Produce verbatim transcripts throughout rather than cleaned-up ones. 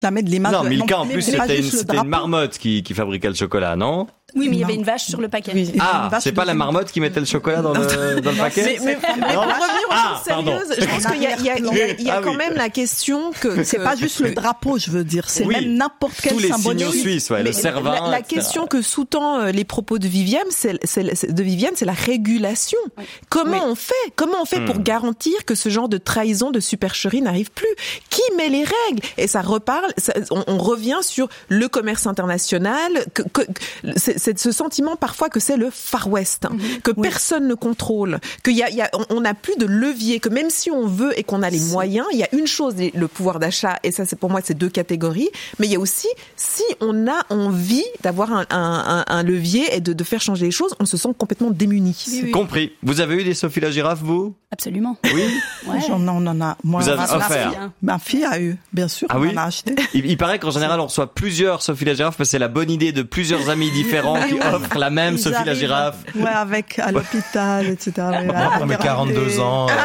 La mettre de l'image. Non, de... Milka, non, en plus, c'était, une, c'était une marmotte qui, qui fabriquait le chocolat, non? Oui, mais il y Non. avait une vache sur le paquet. Oui. Ah, c'est pas la marmotte qui mettait le chocolat dans le, dans le paquet? Mais, mais, mais pour revenir aux Ah, choses pardon. sérieuses, je pense qu'il y a, il y a, il y a, il y a Ah quand oui. même la question que... C'est que- pas juste le drapeau, je veux dire. C'est Oui. même n'importe quel Tous les symbole. signaux suisses, ouais, le Mais cervin, la, la et cetera. question que sous-tend euh, les propos de Viviane, c'est, c'est, c'est- de Viviane, c'est la régulation. Comment Oui. on fait Comment on fait Hmm. pour garantir que ce genre de trahison, de supercherie n'arrive plus? Qui met les règles? Et ça reparle, ça- on, on revient sur le commerce international, que, que, c'est, c'est ce sentiment parfois que c'est le Far West, hein, que personne ne contrôle, qu'il y a, il y a, on- on n'a plus de levier, que même si on veut et qu'on a les moyens, il y a une chose, le pouvoir d'achat, et ça c'est pour moi c'est deux catégories, mais il y a aussi si on a envie d'avoir un, un, un, un levier et de, de faire changer les choses, on se sent complètement démuni. Oui, oui. Compris. Vous avez eu des Sophie la girafe, vous? Absolument. Oui. Ouais. J'en- on en a. Moi, Vous avez ma- ma offert. fille- Ma fille a eu, bien sûr. Ah on oui en a acheté. Il, il paraît qu'en général, on reçoit plusieurs Sophie la girafe parce que c'est la bonne idée de plusieurs amis différents qui offrent la même Ils Sophie la arrivent, girafe. Ouais, avec à l'hôpital, et cetera. Moi, mes quarante-deux ans. euh,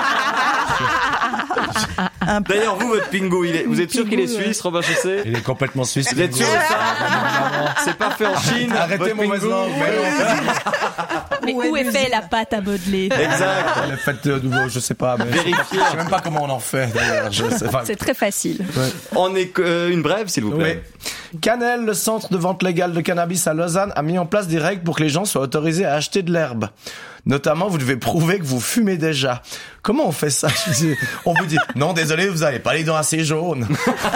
Un peu- D'ailleurs, vous, votre Pingu, il est, vous êtes sûr qu'il est suisse, Robin Chaussé? Il est complètement suisse. Vous êtes sûr de ça? C'est pas fait en Chine? Arrêtez votre mauvaise Pingu langue. Mais non, Mais où est fait la pâte à modeler? Exact. le fait de, de- je sais pas. Mais Vérifiez. Je sais même pas comment on en fait. D'ailleurs. Je sais pas. C'est très facile. On est euh, une brève, s'il vous Oui. plaît. Canel, le centre de vente légale de cannabis à Lausanne, a mis en place des règles pour que les gens soient autorisés à acheter de l'herbe. Notamment, vous devez prouver que vous fumez déjà. Comment on fait ça? Je dis, on vous dit, non, désolé, vous avez pas les dents assez jaunes.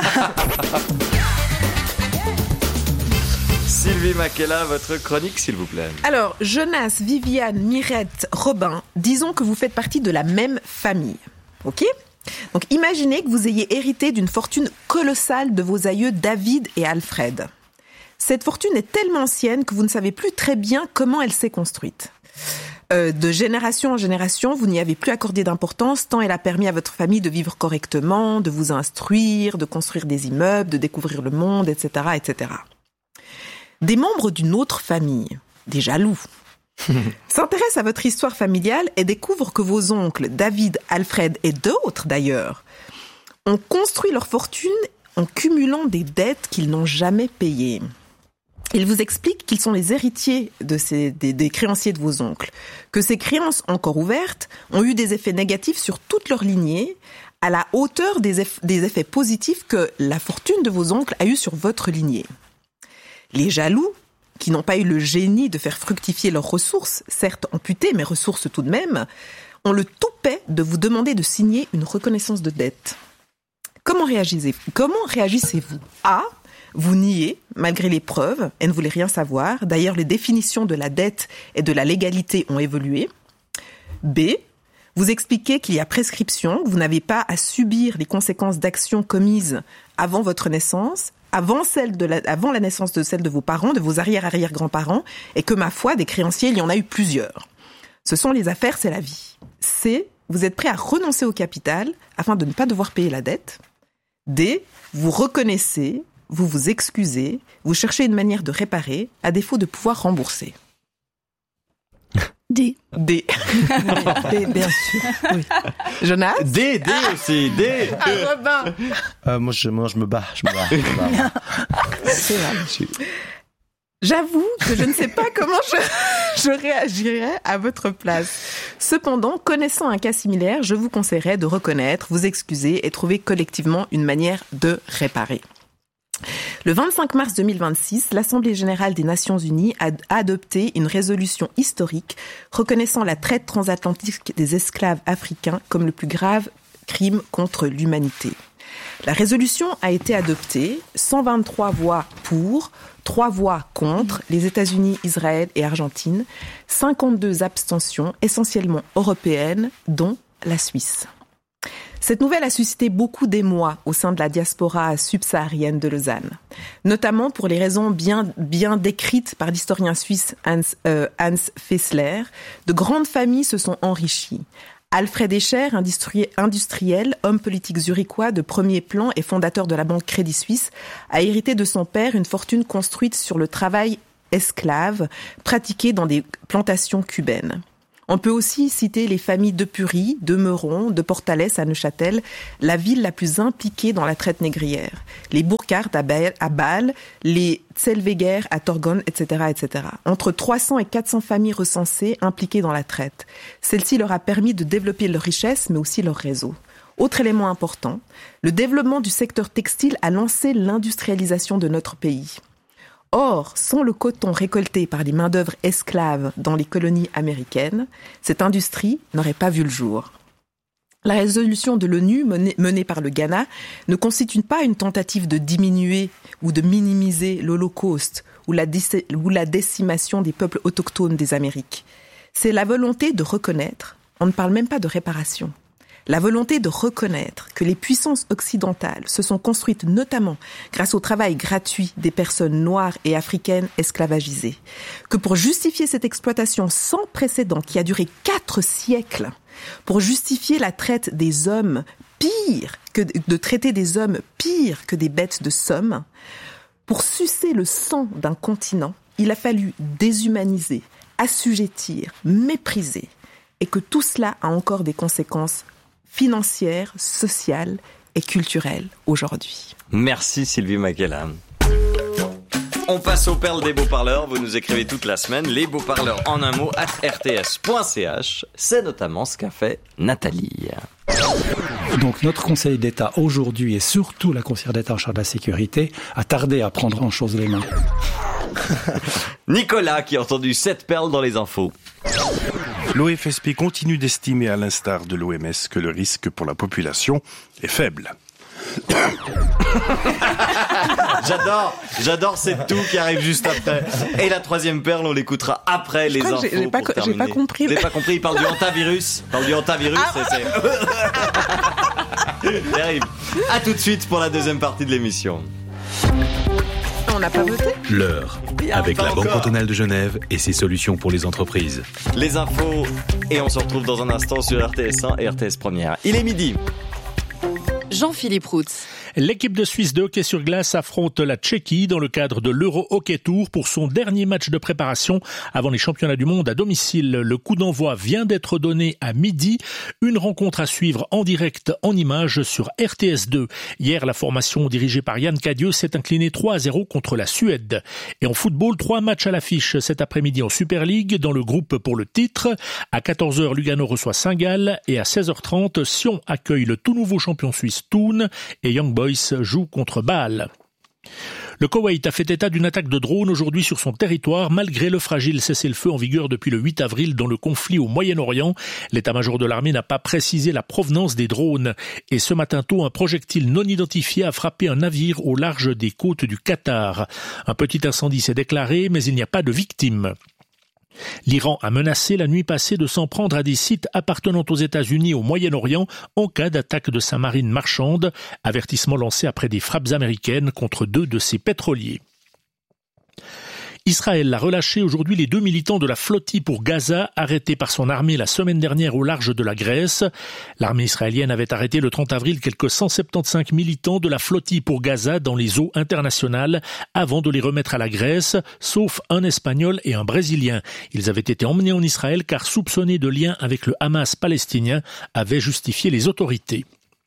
Sylvie Makela, votre chronique, s'il vous plaît. Alors, Jonas, Viviane, Mirette, Robin, disons que vous faites partie de la même famille. Ok ? Donc, imaginez que vous ayez hérité d'une fortune colossale de vos aïeux David et Alfred. Cette fortune est tellement ancienne que vous ne savez plus très bien comment elle s'est construite. Euh, de génération en génération, vous n'y avez plus accordé d'importance tant elle a permis à votre famille de vivre correctement, de vous instruire, de construire des immeubles, de découvrir le monde, et cetera, et cetera. Des membres d'une autre famille, des jaloux, s'intéressent à votre histoire familiale et découvrent que vos oncles, David, Alfred et d'autres d'ailleurs, ont construit leur fortune en cumulant des dettes qu'ils n'ont jamais payées. Ils vous expliquent qu'ils sont les héritiers de ces, des, des créanciers de vos oncles, que ces créances encore ouvertes ont eu des effets négatifs sur toute leur lignée, à la hauteur des, eff- des effets positifs que la fortune de vos oncles a eu sur votre lignée. Les jaloux, qui n'ont pas eu le génie de faire fructifier leurs ressources, certes amputées, mais ressources tout de même, ont le toupet de vous demander de signer une reconnaissance de dette. Comment réagissez-vous ? Comment réagissez-vous ? A. Vous niez, malgré les preuves, et ne voulez rien savoir. D'ailleurs, les définitions de la dette et de la légalité ont évolué. B. Vous expliquez qu'il y a prescription, que vous n'avez pas à subir les conséquences d'actions commises avant votre naissance, avant celle de la, avant la naissance de celle de vos parents, de vos arrière-arrière-grands-parents, et que, ma foi, des créanciers, il y en a eu plusieurs. Ce sont les affaires, c'est la vie. C. Vous êtes prêt à renoncer au capital afin de ne pas devoir payer la dette. D. Vous reconnaissez, vous vous excusez, vous cherchez une manière de réparer, à défaut de pouvoir rembourser. D. D. D, bien sûr. Oui. Jonas ? D, D aussi, D. Ah, Robin. Euh, moi, je, moi, je me bats. Je me bats. Je me bats. C'est vrai. J'avoue que je ne sais pas comment je, je réagirais à votre place. Cependant, connaissant un cas similaire, je vous conseillerais de reconnaître, vous excuser et trouver collectivement une manière de réparer. Le vingt-cinq mars deux mille vingt-six, l'Assemblée générale des Nations unies a adopté une résolution historique reconnaissant la traite transatlantique des esclaves africains comme le plus grave crime contre l'humanité. La résolution a été adoptée, cent vingt-trois voix pour, trois voix contre, les États-Unis, Israël et Argentine, cinquante-deux abstentions, essentiellement européennes, dont la Suisse. Cette nouvelle a suscité beaucoup d'émoi au sein de la diaspora subsaharienne de Lausanne, notamment pour les raisons bien, bien décrites par l'historien suisse Hans, euh, Hans Fessler. De grandes familles se sont enrichies. Alfred Escher, industrie, industriel, homme politique zurichois de premier plan et fondateur de la banque Crédit Suisse, a hérité de son père une fortune construite sur le travail esclave pratiqué dans des plantations cubaines. On peut aussi citer les familles de Pury, de Meuron, de Portalès à Neuchâtel, la ville la plus impliquée dans la traite négrière. Les Burkhardt à Bâle, à Bâle, les Zellweger à Torgau, et cetera, et cetera. Entre trois cents et quatre cents familles recensées impliquées dans la traite. Celle-ci leur a permis de développer leur richesse, mais aussi leur réseau. Autre élément important, le développement du secteur textile a lancé l'industrialisation de notre pays. Or, sans le coton récolté par les main-d'œuvre esclaves dans les colonies américaines, cette industrie n'aurait pas vu le jour. La résolution de l'ONU menée, menée par le Ghana ne constitue pas une tentative de diminuer ou de minimiser l'Holocauste ou la, dé- ou la décimation des peuples autochtones des Amériques. C'est la volonté de reconnaître, on ne parle même pas de réparation, la volonté de reconnaître que les puissances occidentales se sont construites notamment grâce au travail gratuit des personnes noires et africaines esclavagisées. Que pour justifier cette exploitation sans précédent qui a duré quatre siècles, pour justifier la traite des hommes pire que de traiter des hommes pire que des bêtes de somme, pour sucer le sang d'un continent, il a fallu déshumaniser, assujettir, mépriser, et que tout cela a encore des conséquences financière, sociale et culturelle aujourd'hui. Merci Sylvie Maquelin. On passe aux perles des beaux-parleurs. Vous nous écrivez toute la semaine. Les beaux-parleurs en un mot, at r t s point c h. C'est notamment ce qu'a fait Nathalie. Donc notre Conseil d'État aujourd'hui et surtout la conseillère d'État en charge de la sécurité a tardé à prendre en chose les mains. Nicolas qui a entendu sept perles dans les infos. L'O F S P continue d'estimer, à l'instar de l'O M S, que le risque pour la population est faible. J'adore, j'adore cette toux qui arrive juste après. Et la troisième perle, on l'écoutera après Je les crois que infos. j'ai- j'ai pas pour co- j'ai terminer. pas compris. Vous n'avez pas compris, il parle du hantavirus. Il parle du hantavirus, Ah. c'est... c'est... Terrible. À tout de suite pour la deuxième partie de l'émission. On n'a pas voté ? L'heure, avec pas la Banque encore. cantonale de Genève et ses solutions pour les entreprises. Les infos, et on se retrouve dans un instant sur R T S un et R T S Première. Il est midi. Jean-Philippe Routz. L'équipe de Suisse de hockey sur glace affronte la Tchéquie dans le cadre de l'Euro Hockey Tour pour son dernier match de préparation avant les championnats du monde à domicile. Le coup d'envoi vient d'être donné à midi. Une rencontre à suivre en direct en images sur R T S deux. Hier, la formation dirigée par Yann Cadieux s'est inclinée trois à zéro contre la Suède. Et en football, trois matchs à l'affiche cet après-midi en Super League dans le groupe pour le titre. À quatorze heures, Lugano reçoit Saint-Gall et à seize heures trente, Sion accueille le tout nouveau champion suisse Thun et Young Boys joue contre Bâle. Le Koweït a fait état d'une attaque de drone aujourd'hui sur son territoire, malgré le fragile cessez-le-feu en vigueur depuis le huit avril dans le conflit au Moyen-Orient. L'état-major de l'armée n'a pas précisé la provenance des drones. Et ce matin tôt, un projectile non identifié a frappé un navire au large des côtes du Qatar. Un petit incendie s'est déclaré, mais il n'y a pas de victimes. L'Iran a menacé la nuit passée de s'en prendre à des sites appartenant aux États-Unis au Moyen-Orient en cas d'attaque de sa marine marchande. Avertissement lancé après des frappes américaines contre deux de ses pétroliers. Israël a relâché aujourd'hui les deux militants de la flottille pour Gaza, arrêtés par son armée la semaine dernière au large de la Grèce. L'armée israélienne avait arrêté le trente avril quelques cent soixante-quinze militants de la flottille pour Gaza dans les eaux internationales avant de les remettre à la Grèce, sauf un Espagnol et un Brésilien. Ils avaient été emmenés en Israël car soupçonnés de liens avec le Hamas palestinien, avaient justifié les autorités.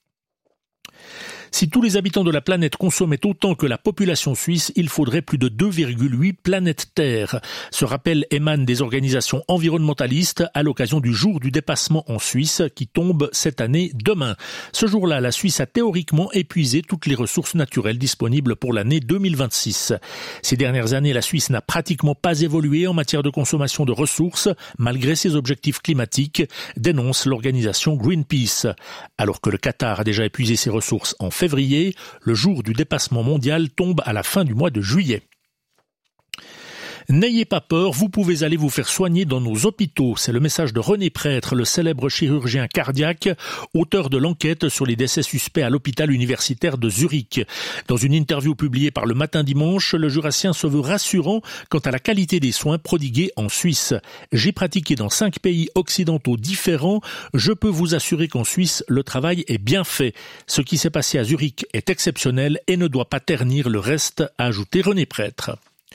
Si tous les habitants de la planète consommaient autant que la population suisse, il faudrait plus de deux virgule huit planètes Terre. Ce rappel émane des organisations environnementalistes à l'occasion du jour du dépassement en Suisse qui tombe cette année demain. Ce jour-là, la Suisse a théoriquement épuisé toutes les ressources naturelles disponibles pour l'année deux mille vingt-six. Ces dernières années, la Suisse n'a pratiquement pas évolué en matière de consommation de ressources, malgré ses objectifs climatiques, dénonce l'organisation Greenpeace. Alors que le Qatar a déjà épuisé ses ressources en février, le jour du dépassement mondial tombe à la fin du mois de juillet. N'ayez pas peur, vous pouvez aller vous faire soigner dans nos hôpitaux. C'est le message de René Prêtre, le célèbre chirurgien cardiaque, auteur de l'enquête sur les décès suspects à l'hôpital universitaire de Zurich. Dans une interview publiée par Le Matin Dimanche, le Jurassien se veut rassurant quant à la qualité des soins prodigués en Suisse. J'ai pratiqué dans cinq pays occidentaux différents. Je peux vous assurer qu'en Suisse, le travail est bien fait. Ce qui s'est passé à Zurich est exceptionnel et ne doit pas ternir le reste, a ajouté René Prêtre.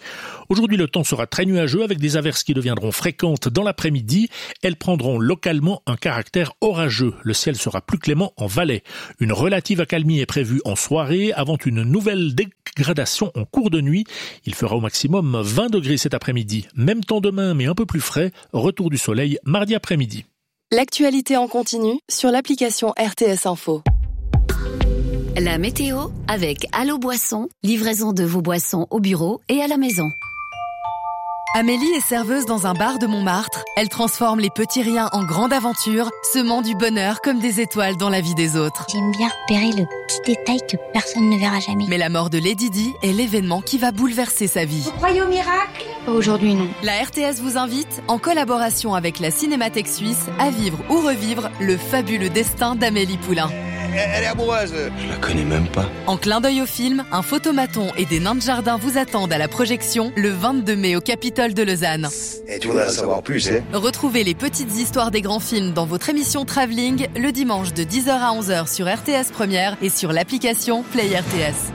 Aujourd'hui, le temps sera très nuageux avec des averses qui deviendront fréquentes dans l'après-midi. Elles prendront localement un caractère orageux. Le ciel sera plus clément en Valais. Une relative accalmie est prévue en soirée avant une nouvelle dégradation en cours de nuit. Il fera au maximum vingt degrés cet après-midi. Même temps demain, mais un peu plus frais. Retour du soleil mardi après-midi. L'actualité en continu sur l'application R T S Info. La météo avec Allo Boisson, livraison de vos boissons au bureau et à la maison. Amélie est serveuse dans un bar de Montmartre. Elle transforme les petits riens en grandes aventures, semant du bonheur comme des étoiles dans la vie des autres. J'aime bien repérer le petit détail que personne ne verra jamais. Mais la mort de Lady Di est l'événement qui va bouleverser sa vie. Vous croyez au miracle ? Aujourd'hui, non. La R T S vous invite, en collaboration avec la Cinémathèque suisse, à vivre ou revivre le fabuleux destin d'Amélie Poulain. Elle est amoureuse. Je la connais même pas. En clin d'œil au film, un photomaton et des nains de jardin vous attendent à la projection le vingt-deux mai au Capitole de Lausanne. Et tu voudrais en savoir plus, hein ? Retrouvez les petites histoires des grands films dans votre émission Travelling le dimanche de dix heures à onze heures sur R T S Première et sur l'application Play R T S.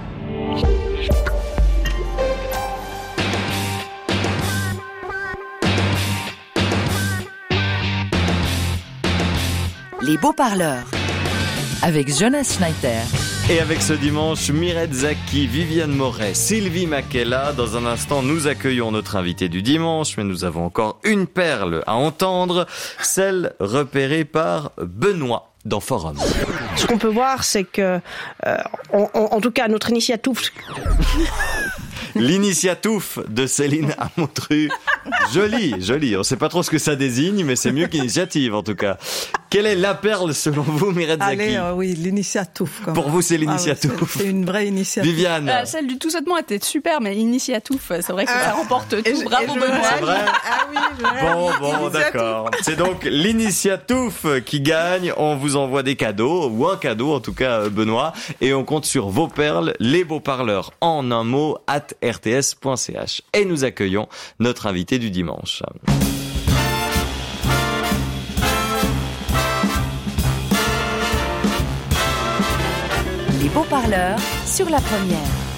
Les beaux-parleurs avec Jonas Schneider. Et avec ce dimanche, Mireille Zaki, Viviane Moret, Sylvie Makela. Dans un instant, nous accueillons notre invité du dimanche, mais nous avons encore une perle à entendre, celle repérée par Benoît dans Forum. Ce qu'on peut voir, c'est que, euh, en, en tout cas, notre initiative... L'initiatouf de Céline Amontru. Joli, joli. On ne sait pas trop ce que ça désigne, mais c'est mieux qu'initiative en tout cas. Quelle est la perle selon vous, Mireille Zaki ? Allez, euh, oui, l'initiatouf. Pour vous, c'est l'initiatouf. Ah, ouais, c'est, c'est une vraie initiative. Viviane. Euh, celle du tout sautement était super, mais initiatouf, c'est vrai que ah, ça remporte tout. Je, Bravo, Benoît. C'est vrai ? Ah oui, je Bon, bon, d'accord. C'est donc l'initiatouf qui gagne. On vous envoie des cadeaux, ou un cadeau en tout cas, Benoît. Et on compte sur vos perles, les beaux-parleurs en un mot, at r t s point c h. Et nous accueillons notre invité du dimanche. Les beaux-parleurs sur la Première.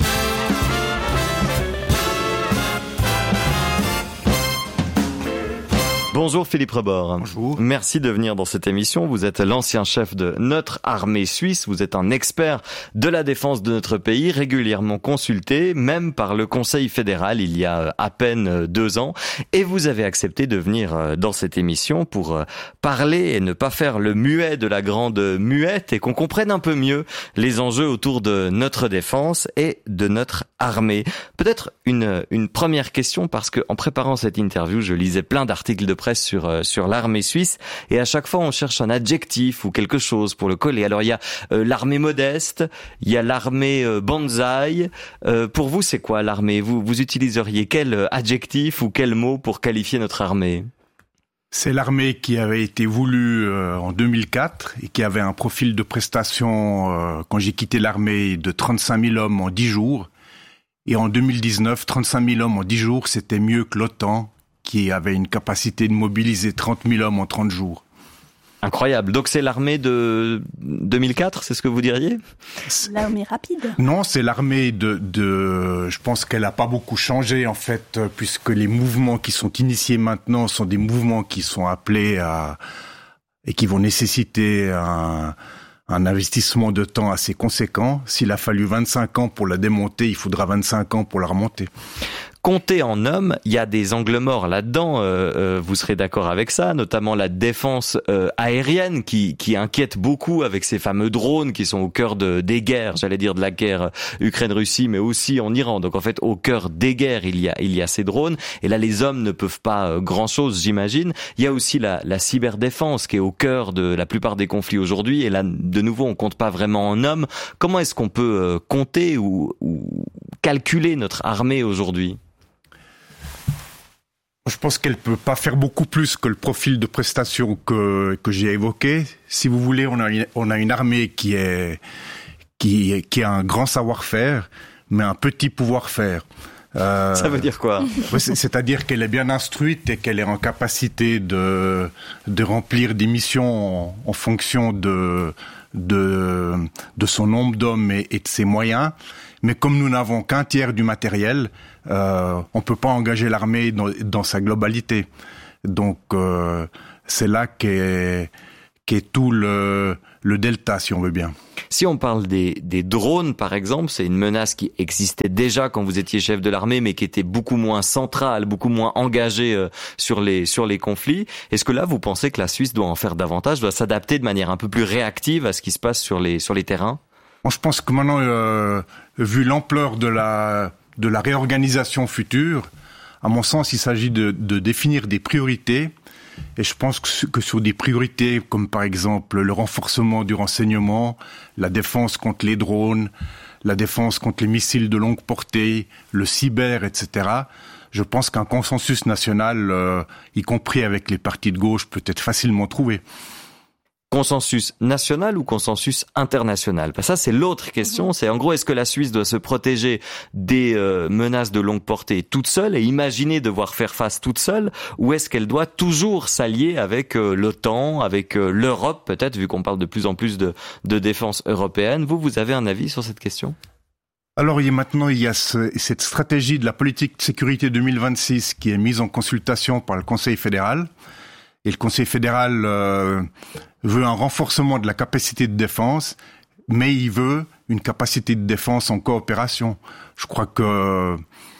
Bonjour Philippe Rebord. Bonjour. Merci de venir dans cette émission. Vous êtes l'ancien chef de notre armée suisse. Vous êtes un expert de la défense de notre pays, régulièrement consulté, même par le Conseil fédéral il y a à peine deux ans. Et vous avez accepté de venir dans cette émission pour parler et ne pas faire le muet de la grande muette et qu'on comprenne un peu mieux les enjeux autour de notre défense et de notre armée. Peut-être une, une première question parce que en préparant cette interview, je lisais plein d'articles de presse sur euh, sur l'armée suisse et à chaque fois on cherche un adjectif ou quelque chose pour le coller. Alors il y a euh, l'armée modeste, il y a l'armée euh, bonsaï. Euh, pour vous c'est quoi l'armée ? Vous vous utiliseriez quel adjectif ou quel mot pour qualifier notre armée ? C'est l'armée qui avait été voulue euh, en deux mille quatre et qui avait un profil de prestation euh, quand j'ai quitté l'armée de trente-cinq mille hommes en dix jours. Et en deux mille dix-neuf, trente-cinq mille hommes en dix jours, c'était mieux que l'OTAN qui avait une capacité de mobiliser trente mille hommes en trente jours. Incroyable. Donc c'est l'armée de deux mille quatre, c'est ce que vous diriez ? L'armée rapide. Non, c'est l'armée de, de... Je pense qu'elle n'a pas beaucoup changé en fait, puisque les mouvements qui sont initiés maintenant sont des mouvements qui sont appelés à... et qui vont nécessiter un... un investissement de temps assez conséquent. S'il a fallu vingt-cinq ans pour la démonter, il faudra vingt-cinq ans pour la remonter. Compter en hommes, il y a des angles morts là-dedans, euh, euh, vous serez d'accord avec ça, notamment la défense euh, aérienne qui, qui inquiète beaucoup avec ces fameux drones qui sont au cœur de, des guerres, j'allais dire de la guerre Ukraine-Russie, mais aussi en Iran. Donc en fait, au cœur des guerres, il y a, il y a ces drones. Et là, les hommes ne peuvent pas euh, grand-chose, j'imagine. Il y a aussi la, la cyberdéfense qui est au cœur de la plupart des conflits aujourd'hui. Et là, de nouveau, on compte pas vraiment en hommes. Comment est-ce qu'on peut euh, compter ou, ou calculer notre armée aujourd'hui ? Je pense qu'elle peut pas faire beaucoup plus que le profil de prestation que que j'ai évoqué. Si vous voulez, on a une, on a une armée qui est qui qui a un grand savoir-faire, mais un petit pouvoir-faire. Euh, Ça veut dire quoi ? C'est-à-dire qu'elle est bien instruite et qu'elle est en capacité de de remplir des missions en, en fonction de de de son nombre d'hommes et, et de ses moyens. Mais comme nous n'avons qu'un tiers du matériel, euh, on peut pas engager l'armée dans, dans sa globalité. Donc euh, c'est là qu'est, qu'est tout le, le delta, si on veut bien. Si on parle des, des drones, par exemple, c'est une menace qui existait déjà quand vous étiez chef de l'armée, mais qui était beaucoup moins centrale, beaucoup moins engagée euh, sur les sur les conflits. Est-ce que là, vous pensez que la Suisse doit en faire davantage, doit s'adapter de manière un peu plus réactive à ce qui se passe sur les sur les terrains ? Bon, je pense que maintenant, euh, vu l'ampleur de la de la réorganisation future, à mon sens, il s'agit de, de définir des priorités. Et je pense que, que sur des priorités comme par exemple le renforcement du renseignement, la défense contre les drones, la défense contre les missiles de longue portée, le cyber, et cetera, je pense qu'un consensus national, euh, y compris avec les partis de gauche, peut être facilement trouvé. Consensus national ou consensus international ? Parce que ça, c'est l'autre question. C'est en gros, est-ce que la Suisse doit se protéger des euh, menaces de longue portée toute seule et imaginer devoir faire face toute seule, ou est-ce qu'elle doit toujours s'allier avec euh, l'OTAN, avec euh, l'Europe, peut-être, vu qu'on parle de plus en plus de, de défense européenne ? Vous, vous avez un avis sur cette question ? Alors, il y a maintenant, il y a ce, cette stratégie de la politique de sécurité deux mille vingt-six qui est mise en consultation par le Conseil fédéral. Et le Conseil fédéral euh, veut un renforcement de la capacité de défense, mais il veut une capacité de défense en coopération. Je crois que,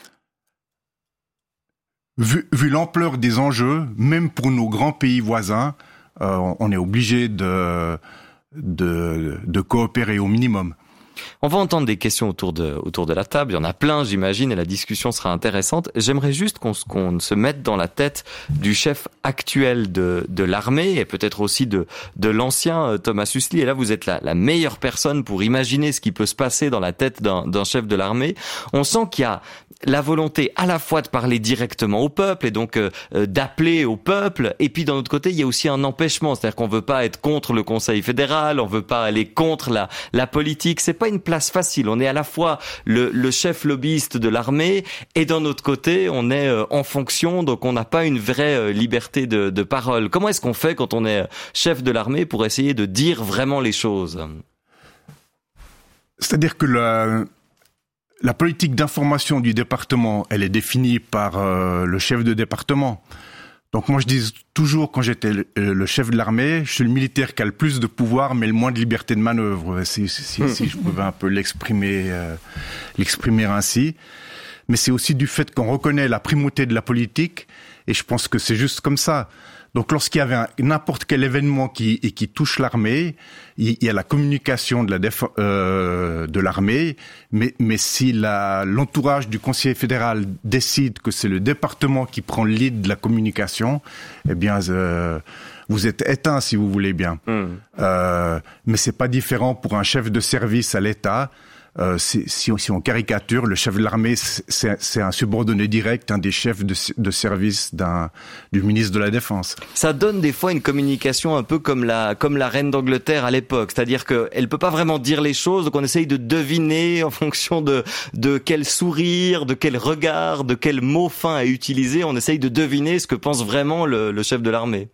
vu, vu l'ampleur des enjeux, même pour nos grands pays voisins, euh, on est obligé de, de, de coopérer au minimum. On va entendre des questions autour de autour de la table. Il y en a plein, j'imagine, et la discussion sera intéressante. J'aimerais juste qu'on, qu'on se mette dans la tête du chef actuel de de l'armée et peut-être aussi de de l'ancien Thomas Susli. Et là, vous êtes la, la meilleure personne pour imaginer ce qui peut se passer dans la tête d'un, d'un chef de l'armée. On sent qu'il y a la volonté à la fois de parler directement au peuple et donc euh, d'appeler au peuple, et puis d'un autre côté il y a aussi un empêchement, c'est-à-dire qu'on veut pas être contre le Conseil fédéral, on veut pas aller contre la la politique, c'est pas une place facile, on est à la fois le, le chef lobbyiste de l'armée et d'un autre côté on est euh, en fonction, donc on n'a pas une vraie euh, liberté de, de parole. Comment est-ce qu'on fait quand on est chef de l'armée pour essayer de dire vraiment les choses ? C'est-à-dire que la La politique d'information du département, elle est définie par euh, le chef de département. Donc moi je dis toujours, quand j'étais le, le chef de l'armée, je suis le militaire qui a le plus de pouvoir mais le moins de liberté de manœuvre, si, si, mmh. si je pouvais un peu l'exprimer, euh, l'exprimer ainsi. Mais c'est aussi du fait qu'on reconnaît la primauté de la politique, et je pense que c'est juste comme ça. Donc lorsqu'il y avait un, n'importe quel événement qui, et qui touche l'armée, il, il y a la communication de, la déf, euh, de l'armée, mais, mais si la, l'entourage du conseiller fédéral décide que c'est le département qui prend le lead de la communication, eh bien euh, vous êtes éteint si vous voulez bien. Mmh. Euh, mais c'est pas différent pour un chef de service à l'État. Euh, si, si, on, si on caricature, le chef de l'armée, c'est, c'est un subordonné direct, un des chefs de, de service d'un, du ministre de la Défense. Ça donne des fois une communication un peu comme la, comme la reine d'Angleterre à l'époque, c'est-à-dire qu'elle peut pas vraiment dire les choses, donc on essaye de deviner en fonction de, de quel sourire, de quel regard, de quel mot fin à utiliser, on essaye de deviner ce que pense vraiment le, le chef de l'armée.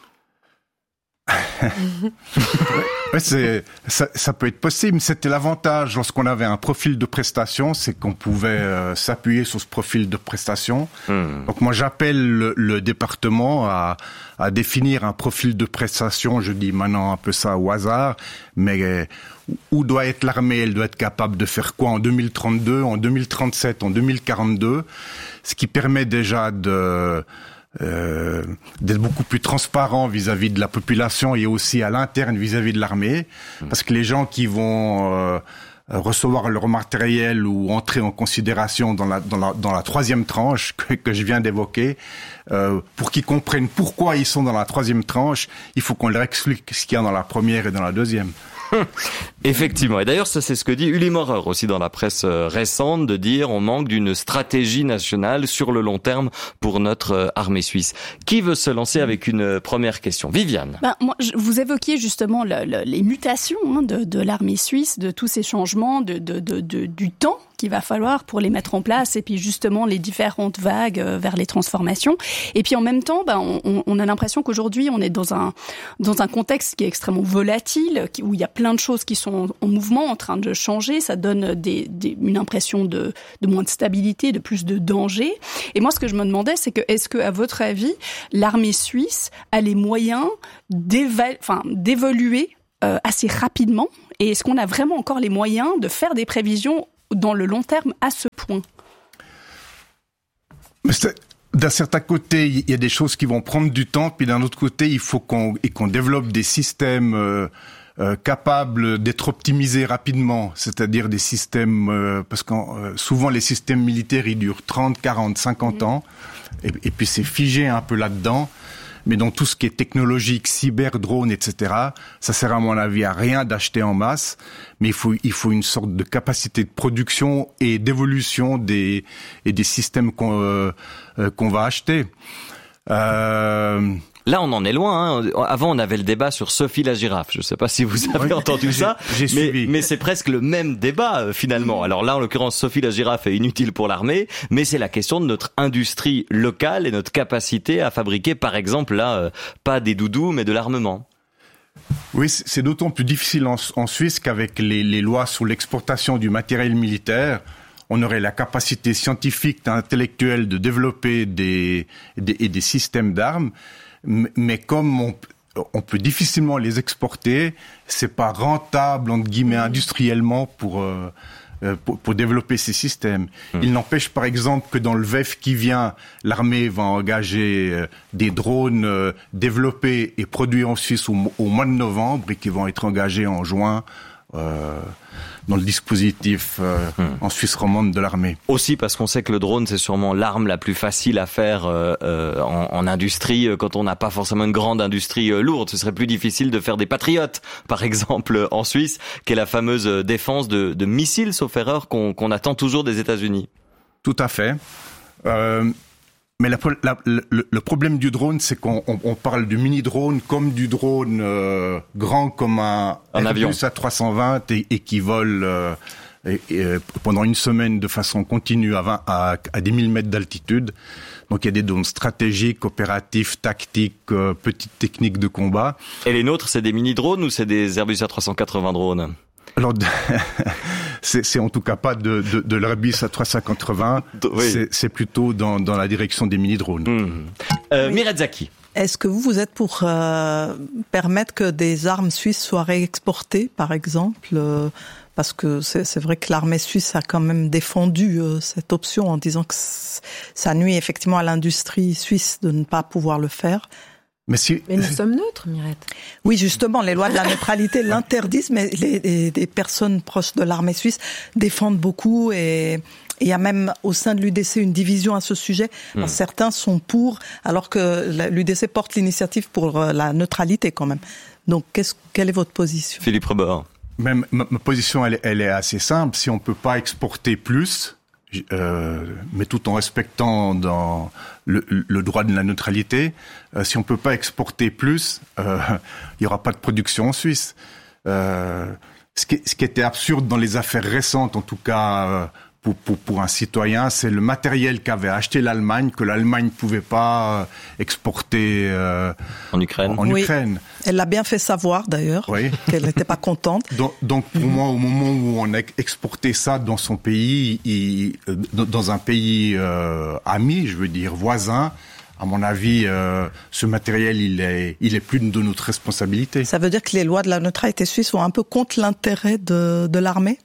Ouais, c'est, ça, ça peut être possible. C'était l'avantage lorsqu'on avait un profil de prestation, c'est qu'on pouvait euh, s'appuyer sur ce profil de prestation. Mmh. Donc moi j'appelle le, le département à, à définir un profil de prestation. Je dis maintenant un peu ça au hasard, mais euh, où doit être l'armée ? Elle doit être capable de faire quoi en deux mille trente-deux, en deux mille trente-sept, en deux mille quarante-deux, ce qui permet déjà de Euh, d'être beaucoup plus transparent vis-à-vis de la population et aussi à l'interne vis-à-vis de l'armée, parce que les gens qui vont euh, recevoir leur matériel ou entrer en considération dans la dans la dans la troisième tranche que, que je viens d'évoquer, euh, pour qu'ils comprennent pourquoi ils sont dans la troisième tranche, il faut qu'on leur explique ce qu'il y a dans la première et dans la deuxième. Effectivement. Et d'ailleurs, ça, c'est ce que dit Uli Maurer aussi dans la presse récente, de dire on manque d'une stratégie nationale sur le long terme pour notre armée suisse. Qui veut se lancer avec une première question ? Viviane. Ben, moi, je, vous évoquiez justement le, le, les mutations hein, de, de l'armée suisse, de tous ces changements, de, de, de, de, du temps qu'il va falloir pour les mettre en place et puis justement les différentes vagues vers les transformations. Et puis en même temps, ben, on, on a l'impression qu'aujourd'hui, on est dans un, dans un contexte qui est extrêmement volatile, où il y a plein de choses qui sont en mouvement, en train de changer. Ça donne des, des, une impression de, de moins de stabilité, de plus de danger. Et moi, ce que je me demandais, c'est que, est-ce que, à votre avis, l'armée suisse a les moyens d'éva- enfin, d'évoluer euh, assez rapidement? Et est-ce qu'on a vraiment encore les moyens de faire des prévisions dans le long terme à ce point? Mais d'un certain côté, il y a des choses qui vont prendre du temps, puis d'un autre côté, il faut qu'on, et qu'on développe des systèmes euh, euh, capables d'être optimisés rapidement, c'est-à-dire des systèmes, euh, parce que euh, souvent les systèmes militaires, ils durent trente, quarante, cinquante mmh. ans, et, et puis c'est figé un peu là-dedans. Mais dans tout ce qui est technologique, cyber, drone, et cetera, ça sert à mon avis à rien d'acheter en masse, mais il faut il faut une sorte de capacité de production et d'évolution des et des systèmes qu'on euh, qu'on va acheter. Euh... Là, on en est loin. Hein. Avant, on avait le débat sur Sophie la girafe. Je ne sais pas si vous avez oui, entendu ça, j'ai, j'ai mais, suivi. mais c'est presque le même débat euh, finalement. Alors là, en l'occurrence, Sophie la girafe est inutile pour l'armée, mais c'est la question de notre industrie locale et notre capacité à fabriquer, par exemple, là, euh, pas des doudous, mais de l'armement. Oui, c'est d'autant plus difficile en, en Suisse qu'avec les, les lois sur l'exportation du matériel militaire, on aurait la capacité scientifique et intellectuelle de développer des, des, et des systèmes d'armes. Mais comme on, on peut difficilement les exporter, c'est pas rentable entre guillemets industriellement pour euh, pour, pour développer ces systèmes. Mmh. Il n'empêche par exemple que dans le V E F qui vient, l'armée va engager euh, des drones euh, développés et produits en Suisse au, au mois de novembre et qui vont être engagés en juin. Euh, dans le dispositif euh, hmm. en Suisse romande de l'armée. Aussi parce qu'on sait que le drone, c'est sûrement l'arme la plus facile à faire euh, euh, en, en industrie, quand on n'a pas forcément une grande industrie euh, lourde. Ce serait plus difficile de faire des patriotes, par exemple, en Suisse, qui est la fameuse défense de, de missiles, sauf erreur, qu'on, qu'on attend toujours des États-Unis. Tout à fait. Euh, mais la, la, le, le problème du drone, c'est qu'on on, on parle du mini-drone comme du drone euh, grand comme un, un avion A trois cent vingt et, et qui vole euh, et, et, pendant une semaine de façon continue à, vingt, à, à dix mille mètres d'altitude. Donc il y a des drones stratégiques, opératifs, tactiques, euh, petites techniques de combat. Et les nôtres, c'est des mini-drones ou c'est des Airbus A trois cent quatre-vingts drones? Alors, c'est, c'est en tout cas pas de, de, de l'Airbus A trois cent quatre-vingts, oui. c'est, c'est plutôt dans, dans la direction des mini-drones. Mmh. Euh, oui. Mireille Zaki. Est-ce que vous, vous êtes pour euh, permettre que des armes suisses soient réexportées, par exemple euh, parce que c'est, c'est vrai que l'armée suisse a quand même défendu euh, cette option en disant que ça nuit effectivement à l'industrie suisse de ne pas pouvoir le faire. Mais, si... mais nous sommes neutres, Mirette. Oui, justement, les lois de la neutralité l'interdisent, mais les, les, les personnes proches de l'armée suisse défendent beaucoup et il y a même au sein de l'U D C une division à ce sujet. Mmh. Certains sont pour, alors que l'U D C porte l'initiative pour la neutralité quand même. Donc, qu'est-ce, quelle est votre position? Philippe Rebord. Même ma, ma position, elle, elle est assez simple. Si on peut pas exporter plus, Euh, mais tout en respectant dans le, le droit de la neutralité, euh, si on peut pas exporter plus, euh, il y aura pas de production en Suisse. Euh, ce, qui, ce qui était absurde dans les affaires récentes, en tout cas euh, pour, pour, pour un citoyen, c'est le matériel qu'avait acheté l'Allemagne, que l'Allemagne pouvait pas exporter euh, en Ukraine. En, en oui. Ukraine. Elle l'a bien fait savoir d'ailleurs, oui. qu'elle n'était pas contente. Donc, donc pour moi, au moment où on a exporté ça dans son pays, il, dans un pays euh, ami, je veux dire voisin, à mon avis, euh, ce matériel, il est, il est plus de notre responsabilité. Ça veut dire que les lois de la neutralité suisse sont un peu contre l'intérêt de, de l'armée?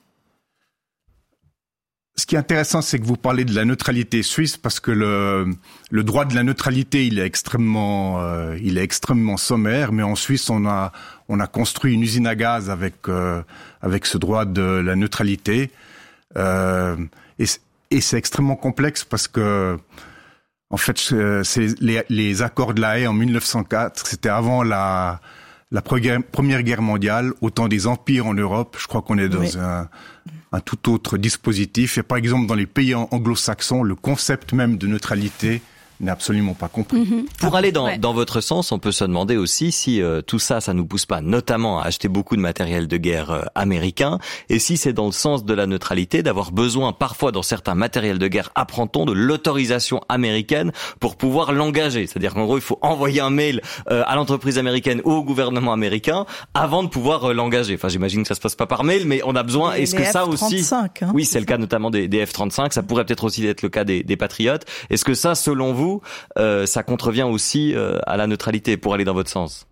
Ce qui est intéressant, c'est que vous parlez de la neutralité suisse parce que le, le droit de la neutralité, il est extrêmement, euh, il est extrêmement sommaire. Mais en Suisse, on a, on a construit une usine à gaz avec, euh, avec ce droit de la neutralité. Euh, et, et c'est extrêmement complexe parce que, en fait, c'est les, les accords de La Haye en mille neuf cent quatre, c'était avant la, la Première Guerre mondiale, au temps des empires en Europe. Je crois qu'on est dans oui. un, un tout autre dispositif. Et par exemple, dans les pays anglo-saxons, le concept même de neutralité n'est absolument pas compris. Mm-hmm. Pour aller dans, ouais. dans votre sens, on peut se demander aussi si euh, tout ça, ça nous pousse pas notamment à acheter beaucoup de matériel de guerre euh, américain, et si c'est dans le sens de la neutralité d'avoir besoin parfois dans certains matériels de guerre, apprend-on, de l'autorisation américaine pour pouvoir l'engager. C'est-à-dire qu'en gros, il faut envoyer un mail euh, à l'entreprise américaine ou au gouvernement américain avant de pouvoir euh, l'engager. Enfin, j'imagine que ça se passe pas par mail, mais on a besoin. Et Est-ce que ça aussi, hein, oui, c'est le cas notamment des, des F trente-cinq. Ça pourrait peut-être aussi être le cas des, des Patriotes. Est-ce que ça, selon vous, Euh, ça contrevient aussi euh, à la neutralité, pour aller dans votre sens?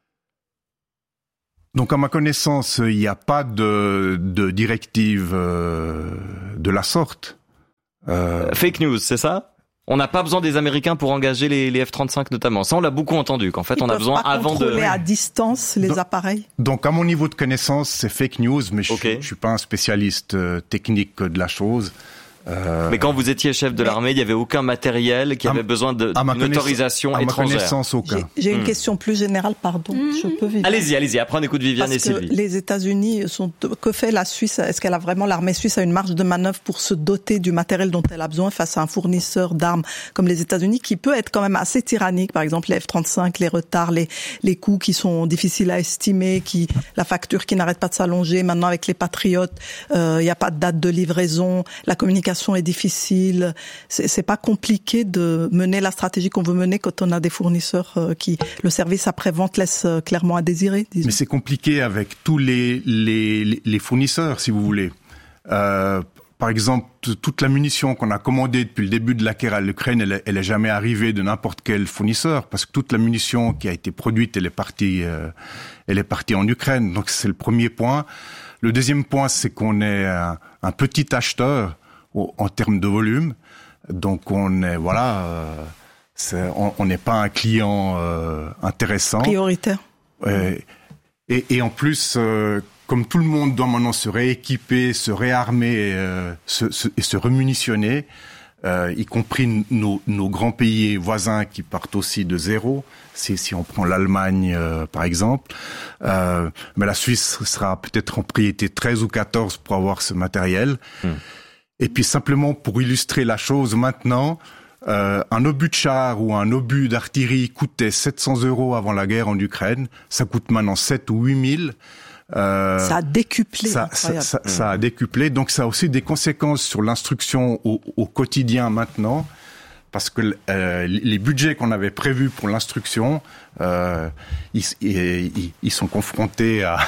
Donc, à ma connaissance, il n'y a pas de, de directive euh, de la sorte. Euh... Fake news, c'est ça? On n'a pas besoin des Américains pour engager les, les F trente-cinq notamment. Ça, on l'a beaucoup entendu, qu'en fait, Ils on a besoin pas avant de... contrôler à distance les donc, appareils. Donc, à mon niveau de connaissance, c'est fake news, mais okay. je ne suis pas un spécialiste euh, technique de la chose. Euh... Mais quand vous étiez chef de l'armée, il n'y avait aucun matériel qui avait à, besoin de, d'une autorisation à étrangère. À ma connaissance, aucun. J'ai, j'ai une mmh. question plus générale, pardon. Mmh. Je peux Viviane. Allez-y, allez-y. Après, on écoute Viviane Parce et Sylvie. Que les États-Unis sont. Que fait la Suisse? Est-ce qu'elle a vraiment l'armée suisse a une marge de manœuvre pour se doter du matériel dont elle a besoin face à un fournisseur d'armes comme les États-Unis, qui peut être quand même assez tyrannique? Par exemple, les F trente-cinq, les retards, les les coûts qui sont difficiles à estimer, qui la facture qui n'arrête pas de s'allonger. Maintenant, avec les Patriotes, il euh, n'y a pas de date de livraison, la communication est difficile. C'est, c'est pas compliqué de mener la stratégie qu'on veut mener quand on a des fournisseurs euh, qui le service après-vente laisse euh, clairement à désirer. Disons. Mais c'est compliqué avec tous les les les fournisseurs, si vous voulez. Euh, par exemple, toute la munition qu'on a commandée depuis le début de la guerre à l'Ukraine, elle, elle est jamais arrivée de n'importe quel fournisseur, parce que toute la munition qui a été produite, elle est partie, euh, elle est partie en Ukraine. Donc c'est le premier point. Le deuxième point, c'est qu'on est un, un petit acheteur en termes de volume, donc on est voilà, euh, c'est, on n'est pas un client euh, intéressant, prioritaire. Euh, et, et en plus, euh, comme tout le monde doit maintenant se rééquiper, se réarmer euh, se, se, et se remunitionner, euh, y compris nos, nos grands pays voisins qui partent aussi de zéro. Si, si on prend l'Allemagne euh, par exemple, euh, mais la Suisse sera peut-être en priorité treize ou quatorze pour avoir ce matériel. Mmh. Et puis simplement pour illustrer la chose maintenant, euh, un obus de char ou un obus d'artillerie coûtait sept cents euros avant la guerre en Ukraine. Ça coûte maintenant sept ou huit mille. Euh, ça a décuplé. Ça, ça, ça, ça a décuplé. Donc ça a aussi des conséquences sur l'instruction au, au quotidien maintenant. Parce que euh, les budgets qu'on avait prévus pour l'instruction, euh, ils, ils, ils sont confrontés à,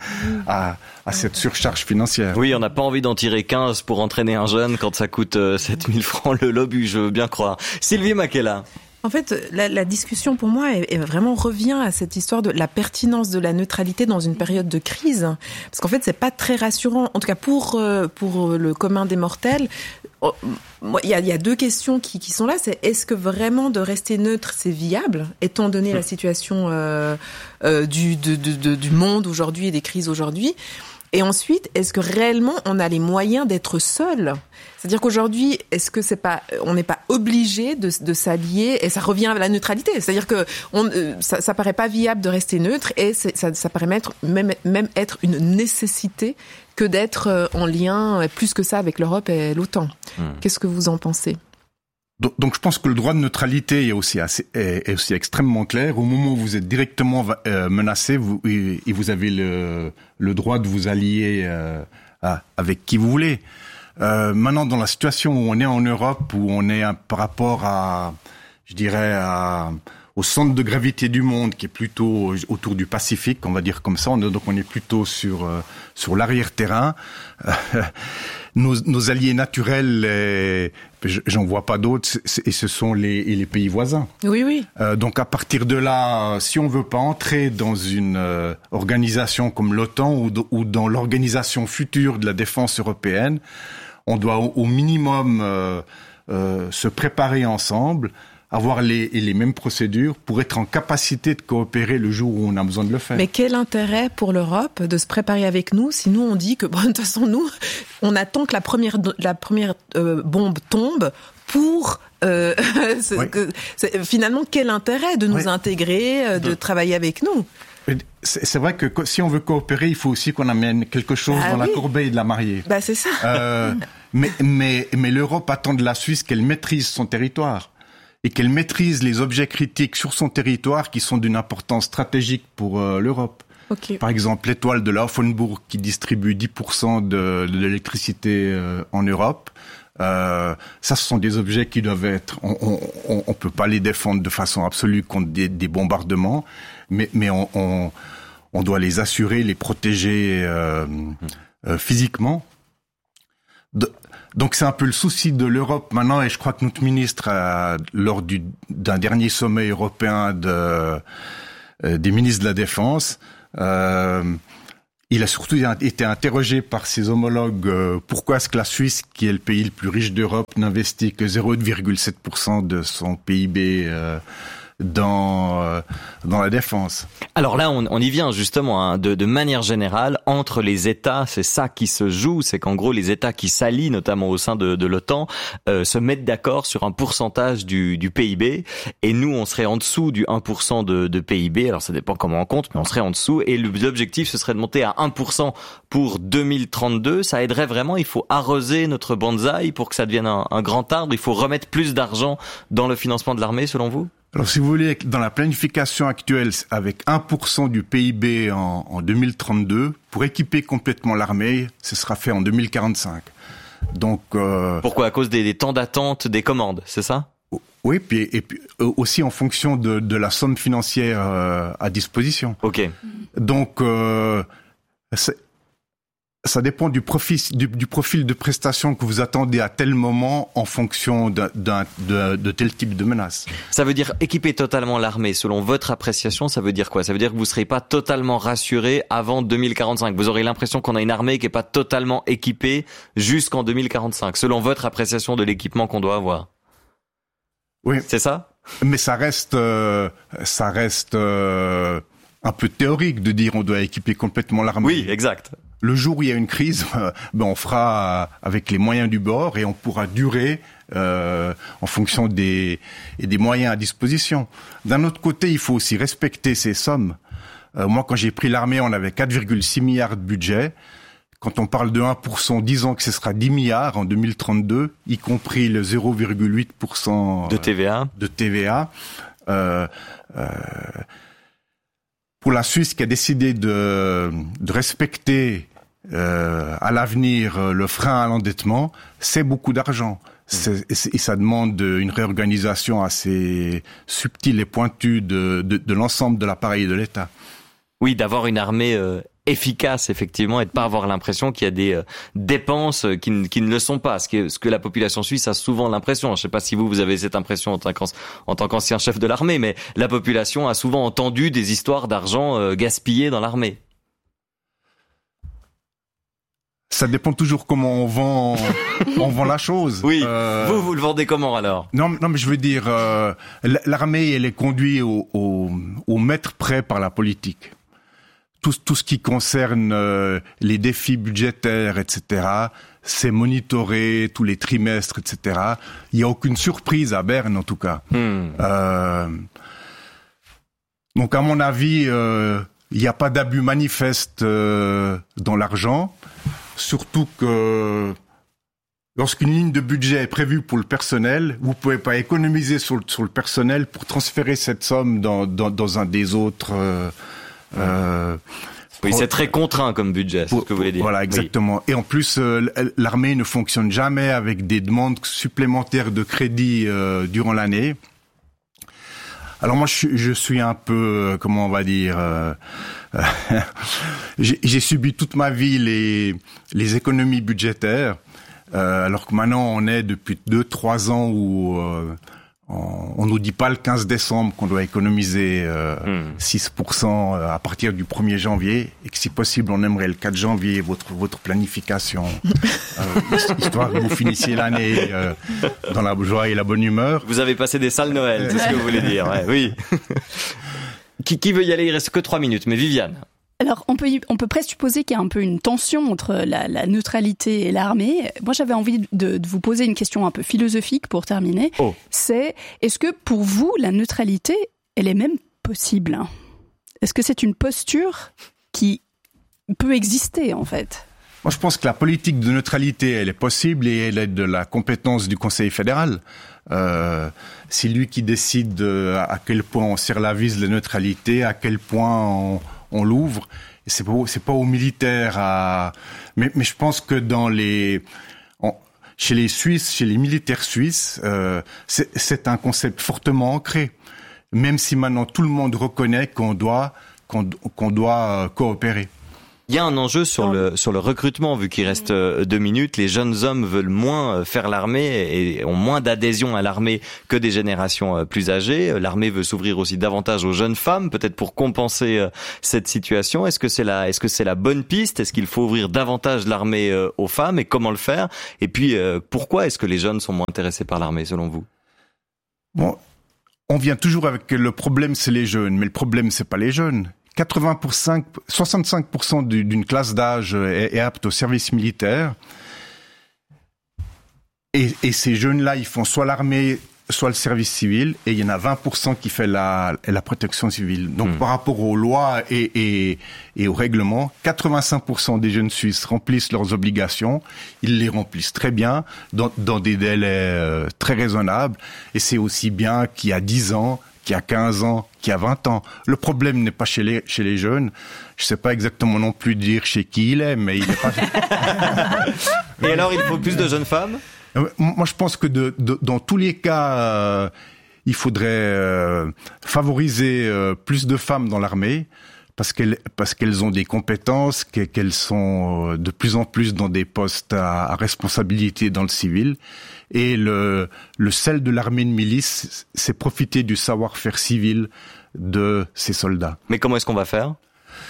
à, à cette surcharge financière. Oui, on n'a pas envie d'en tirer quinze pour entraîner un jeune quand ça coûte euh, sept mille francs le l'obus, je veux bien croire. Sylvie Makela. En fait, la, la discussion pour moi est, est vraiment revient à cette histoire de la pertinence de la neutralité dans une période de crise, parce qu'en fait, c'est pas très rassurant. En tout cas, pour pour le commun des mortels, il y a, il y a deux questions qui, qui sont là. C'est est-ce que vraiment de rester neutre, c'est viable, étant donné la situation euh, euh, du de, de, de, du monde aujourd'hui et des crises aujourd'hui. Et ensuite, est-ce que réellement on a les moyens d'être seul? C'est-à-dire qu'aujourd'hui, est-ce que c'est pas, on n'est pas obligé de, de s'allier, et ça revient à la neutralité. C'est-à-dire que on, ça, ça paraît pas viable de rester neutre, et c'est, ça, ça paraît être, même, même être une nécessité que d'être en lien plus que ça avec l'Europe et l'OTAN. Mmh. Qu'est-ce que vous en pensez? Donc, donc, je pense que le droit de neutralité est aussi assez, est, est aussi extrêmement clair. Au moment où vous êtes directement euh, menacé, vous, et vous avez le, le droit de vous allier euh, à, avec qui vous voulez. Euh, maintenant, dans la situation où on est en Europe, où on est un, par rapport à, je dirais, à, au centre de gravité du monde, qui est plutôt autour du Pacifique, on va dire comme ça. On est, donc, on est plutôt sur euh, sur l'arrière-terrain. Euh, nos, nos alliés naturels, les, j'en vois pas d'autres, et ce sont les, les pays voisins. Oui, oui. Euh, donc à partir de là, si on veut pas entrer dans une euh, organisation comme l'OTAN ou, d- ou dans l'organisation future de la défense européenne, on doit au, au minimum euh, euh, se préparer ensemble, avoir les, les mêmes procédures pour être en capacité de coopérer le jour où on a besoin de le faire. Mais quel intérêt pour l'Europe de se préparer avec nous si nous on dit que bon, de toute façon nous on attend que la première la première euh, bombe tombe pour euh, c'est, oui. que, c'est, finalement quel intérêt de nous oui. intégrer, euh, de, de travailler avec nous? C'est, c'est vrai que si on veut coopérer, il faut aussi qu'on amène quelque chose ah, dans oui. la corbeille de la mariée. Bah c'est ça. Euh, mais mais mais l'Europe attend de la Suisse qu'elle maîtrise son territoire. et qu'elle maîtrise les objets critiques sur son territoire qui sont d'une importance stratégique pour euh, l'Europe. Okay. Par exemple, l'étoile de Laufenburg qui distribue dix pour cent de, de l'électricité euh, en Europe. Euh, ça, ce sont des objets qui doivent être. On, on, on peut pas les défendre de façon absolue contre des, des bombardements, mais, mais on, on, on doit les assurer, les protéger euh, euh, physiquement. De, donc, c'est un peu le souci de l'Europe maintenant, et je crois que notre ministre, a, lors du, d'un dernier sommet européen de, euh, des ministres de la Défense, euh, il a surtout été interrogé par ses homologues euh, pourquoi est-ce que la Suisse, qui est le pays le plus riche d'Europe, n'investit que zéro virgule sept pour cent de son P I B euh, dans euh, dans la défense. Alors là, on, on y vient justement, hein, de, de manière générale, entre les États, c'est ça qui se joue, c'est qu'en gros les États qui s'allient, notamment au sein de, de l'OTAN, euh, se mettent d'accord sur un pourcentage du, du P I B, et nous on serait en dessous du un pour cent de, de P I B, alors ça dépend comment on compte, mais on serait en dessous, et l'objectif ce serait de monter à un pour cent pour deux mille trente-deux, ça aiderait vraiment, il faut arroser notre bonsaï pour que ça devienne un, un grand arbre, il faut remettre plus d'argent dans le financement de l'armée selon vous ? Alors, si vous voulez, dans la planification actuelle, avec un pour cent du P I B en, en deux mille trente-deux, pour équiper complètement l'armée, ce sera fait en deux mille quarante-cinq. Donc, euh... Pourquoi ? À cause des, des temps d'attente des commandes, c'est ça ? Oui, puis, et puis aussi en fonction de, de la somme financière euh, à disposition. Ok. Donc, euh, c'est... ça dépend du profil, du, du profil de prestation que vous attendez à tel moment en fonction d'un, d'un, de, de tel type de menace. Ça veut dire équiper totalement l'armée. Selon votre appréciation, ça veut dire quoi ? Ça veut dire que vous ne serez pas totalement rassuré avant deux mille quarante-cinq. Vous aurez l'impression qu'on a une armée qui n'est pas totalement équipée jusqu'en deux mille quarante-cinq, selon votre appréciation de l'équipement qu'on doit avoir. Oui. C'est ça ? Mais ça reste, euh, ça reste euh, un peu théorique de dire on doit équiper complètement l'armée. Oui, exact. Le jour où il y a une crise, ben on fera avec les moyens du bord et on pourra durer euh, en fonction des, et des moyens à disposition. D'un autre côté, il faut aussi respecter ces sommes. Euh, moi, quand j'ai pris l'armée, on avait quatre virgule six milliards de budget. Quand on parle de un pour cent, disons que ce sera dix milliards en deux mille trente-deux, y compris le zéro virgule huit pour cent de T V A. De T V A. Euh, euh, pour la Suisse qui a décidé de, de respecter euh, à l'avenir le frein à l'endettement, c'est beaucoup d'argent. C'est, et ça demande une réorganisation assez subtile et pointue de, de, de l'ensemble de l'appareil de l'État. Oui, d'avoir une armée euh, efficace, effectivement, et de pas avoir l'impression qu'il y a des euh, dépenses qui, n- qui ne le sont pas. Ce que, ce que la population suisse a souvent l'impression. Je ne sais pas si vous, vous avez cette impression en tant, en tant qu'ancien chef de l'armée, mais la population a souvent entendu des histoires d'argent euh, gaspillé dans l'armée. Ça dépend toujours comment on vend, on vend la chose. Oui. Euh... Vous, vous le vendez comment alors ? Non, non, mais je veux dire, euh, l'armée, elle est conduite au, au, au mètre près par la politique. Tout, tout ce qui concerne euh, les défis budgétaires, et cetera, c'est monitoré tous les trimestres, et cetera. Il n'y a aucune surprise à Berne, en tout cas. Hmm. Euh, donc, à mon avis, euh, il n'y a pas d'abus manifeste euh, dans l'argent. Surtout que lorsqu'une ligne de budget est prévue pour le personnel, vous pouvez pas économiser sur le, sur le personnel pour transférer cette somme dans, dans, dans un des autres. Euh, euh, oui, c'est très contraint comme budget, c'est pour, ce que vous voulez dire. Voilà, exactement. Oui. Et en plus, euh, l'armée ne fonctionne jamais avec des demandes supplémentaires de crédit euh, durant l'année. Alors moi, je, je suis un peu, comment on va dire, euh, j'ai, j'ai subi toute ma vie les, les économies budgétaires, euh, alors que maintenant on est depuis deux, trois ans où euh, on, on nous dit pas le quinze décembre qu'on doit économiser euh, hmm. six pour cent à partir du premier janvier, et que si possible on aimerait le quatre janvier votre votre planification, euh, histoire que vous finissiez l'année euh, dans la joie et la bonne humeur. Vous avez passé des sales Noël, c'est ce que vous voulez dire, ouais, oui. qui, qui veut y aller ? Il reste que trois minutes, mais Viviane. Alors, on peut, on peut presque supposer qu'il y a un peu une tension entre la, la neutralité et l'armée. Moi, j'avais envie de, de vous poser une question un peu philosophique pour terminer. Oh. C'est, est-ce que pour vous, la neutralité, elle est même possible ? Est-ce que c'est une posture qui peut exister, en fait ? Moi, je pense que la politique de neutralité, elle est possible et elle est de la compétence du Conseil fédéral. Euh, c'est lui qui décide à quel point on serre la vis de la neutralité, à quel point on, on l'ouvre. Et c'est pas, c'est pas aux militaires à... Mais, mais je pense que dans les... On, chez les Suisses, chez les militaires suisses, euh, c'est, c'est un concept fortement ancré. Même si maintenant tout le monde reconnaît qu'on doit, qu'on, qu'on doit coopérer. Il y a un enjeu sur le sur le recrutement, vu qu'il reste deux minutes. Les jeunes hommes veulent moins faire l'armée et ont moins d'adhésion à l'armée que des générations plus âgées. L'armée veut s'ouvrir aussi davantage aux jeunes femmes, peut-être pour compenser cette situation. Est-ce que c'est la est-ce que c'est la bonne piste? Est-ce qu'il faut ouvrir davantage l'armée aux femmes et comment le faire? Et puis pourquoi est-ce que les jeunes sont moins intéressés par l'armée selon vous? Bon, on vient toujours avec le problème, c'est les jeunes, mais le problème c'est pas les jeunes. quatre-vingts pour cent, soixante-cinq pour cent d'une classe d'âge est, est apte au service militaire. Et, et ces jeunes-là, ils font soit l'armée, soit le service civil. Et il y en a vingt pour cent qui fait la, la protection civile. Donc, mmh. par rapport aux lois et, et, et aux règlements, quatre-vingt-cinq pour cent des jeunes Suisses remplissent leurs obligations. Ils les remplissent très bien, dans, dans des délais euh, très raisonnables. Et c'est aussi bien qu'il y a dix ans, qui a quinze ans, qui a vingt ans. Le problème n'est pas chez les, chez les jeunes. Je sais pas exactement non plus dire chez qui il est, mais il est pas... Et alors, il faut plus de jeunes femmes? Moi, je pense que de, de, dans tous les cas, euh, il faudrait euh, favoriser euh, plus de femmes dans l'armée, parce qu'elles, parce qu'elles ont des compétences, qu'elles sont de plus en plus dans des postes à, à responsabilité dans le civil. Et le, le sel de l'armée de milice, c'est profiter du savoir-faire civil de ces soldats. Mais comment est-ce qu'on va faire?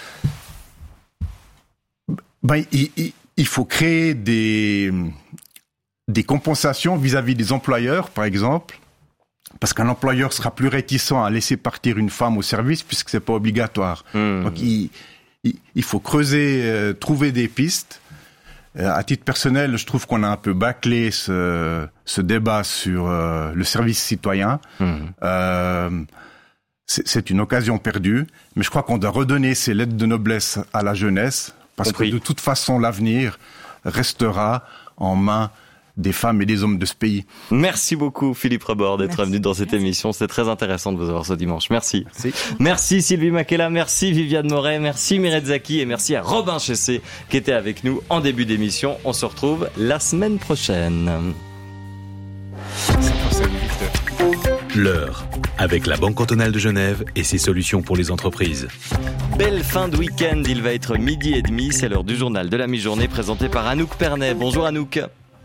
Ben, il, il, il faut créer des, des compensations vis-à-vis des employeurs, par exemple, parce qu'un employeur sera plus réticent à laisser partir une femme au service puisque c'est pas obligatoire. Mmh. Donc, il, il, il faut creuser, euh, trouver des pistes. À titre personnel, je trouve qu'on a un peu bâclé ce, ce débat sur euh, le service citoyen. Mmh. Euh, c'est, c'est une occasion perdue, mais je crois qu'on doit redonner ces lettres de noblesse à la jeunesse, parce Compris. que de toute façon, l'avenir restera en main des femmes et des hommes de ce pays. Merci beaucoup Philippe Rebord d'être merci. venu dans cette merci. émission. C'était très intéressant de vous avoir ce dimanche. Merci. Merci, merci Sylvie Makela, merci Viviane Moret, merci Mireille Zaki et merci à Robin Chessé qui était avec nous en début d'émission. On se retrouve la semaine prochaine. L'heure, avec la Banque cantonale de Genève et ses solutions pour les entreprises. Belle fin de week-end, il va être midi et demi, c'est l'heure du journal de la mi-journée présenté par Anouk Pernet. Bonjour Anouk.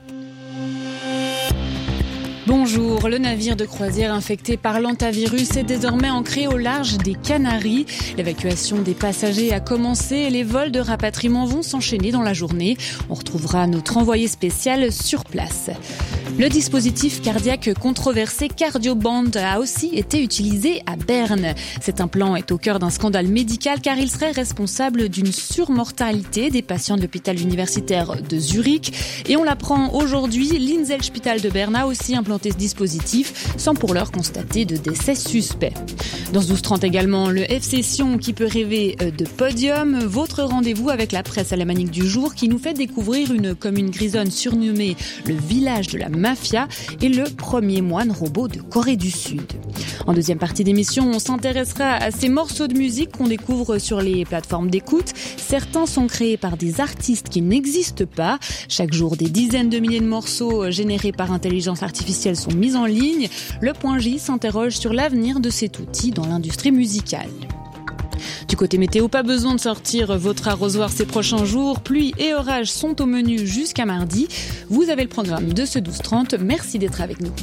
Bonjour, le navire de croisière infecté par l'hantavirus est désormais ancré au large des Canaries. L'évacuation des passagers a commencé et les vols de rapatriement vont s'enchaîner dans la journée. On retrouvera notre envoyé spécial sur place. Le dispositif cardiaque controversé Cardioband a aussi été utilisé à Berne. Cet implant est au cœur d'un scandale médical car il serait responsable d'une surmortalité des patients de l'hôpital universitaire de Zurich. Et on l'apprend aujourd'hui, l'Inselspital de Berne a aussi implanté ce dispositif sans pour l'heure constater de décès suspect. Dans douze trente également, le F C Sion qui peut rêver de podium. Votre rendez-vous avec la presse alémanique du jour qui nous fait découvrir une commune grisonne surnommée le village de la Mafia et le premier moine robot de Corée du Sud. En deuxième partie d'émission, on s'intéressera à ces morceaux de musique qu'on découvre sur les plateformes d'écoute. Certains sont créés par des artistes qui n'existent pas. Chaque jour, des dizaines de milliers de morceaux générés par intelligence artificielle sont mis en ligne. Le Point J s'interroge sur l'avenir de cet outil dans l'industrie musicale. Du côté météo, pas besoin de sortir votre arrosoir ces prochains jours. Pluie et orages sont au menu jusqu'à mardi. Vous avez le programme de ce douze trente. Merci d'être avec nous.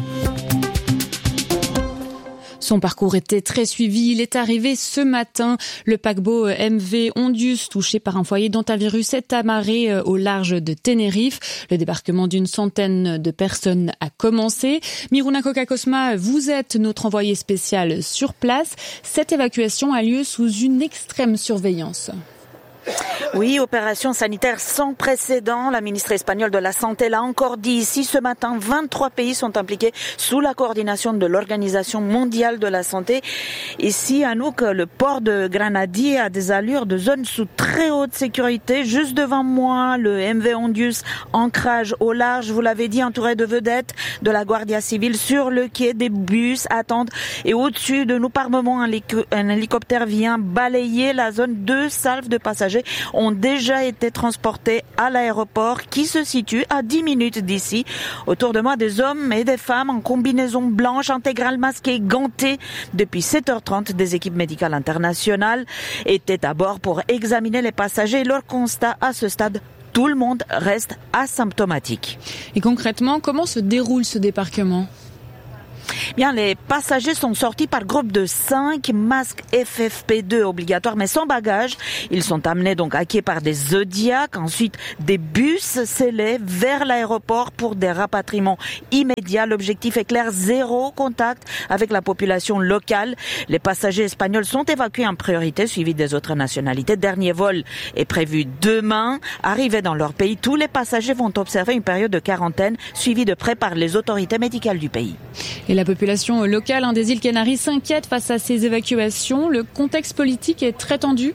Son parcours était très suivi. Il est arrivé ce matin. Le paquebot M V Ondius, touché par un foyer d'hantavirus, est amarré au large de Tenerife. Le débarquement d'une centaine de personnes a commencé. Miruna Kokakosma, vous êtes notre envoyé spécial sur place. Cette évacuation a lieu sous une extrême surveillance. Oui, opération sanitaire sans précédent. La ministre espagnole de la Santé l'a encore dit ici ce matin. vingt-trois pays sont impliqués sous la coordination de l'Organisation mondiale de la santé. Ici, à Anouk, le port de Granadier a des allures de zone sous très haute sécurité. Juste devant moi, le M V Ondius, ancrage au large, vous l'avez dit, entouré de vedettes de la Guardia Civile. Sur le quai, des bus attendent. Et au-dessus de nous, par moment, un, hélico- un hélicoptère vient balayer la zone. Deux salves de passagers ont déjà été transportés à l'aéroport qui se situe à dix minutes d'ici. Autour de moi, des hommes et des femmes en combinaison blanche, intégrale, masqués, gantés. Depuis sept heures trente, des équipes médicales internationales étaient à bord pour examiner les passagers. Leur constat à ce stade, tout le monde reste asymptomatique. Et concrètement, comment se déroule ce débarquement ? Bien, les passagers sont sortis par groupe de cinq, masques F F P deux obligatoires, mais sans bagages. Ils sont amenés donc à quai par des Zodiac, ensuite des bus scellés vers l'aéroport pour des rapatriements immédiats. L'objectif est clair, zéro contact avec la population locale. Les passagers espagnols sont évacués en priorité, suivis des autres nationalités. Dernier vol est prévu demain. Arrivés dans leur pays, tous les passagers vont observer une période de quarantaine, suivie de près par les autorités médicales du pays. Et la population locale hein, des îles Canaries s'inquiète face à ces évacuations. Le contexte politique est très tendu.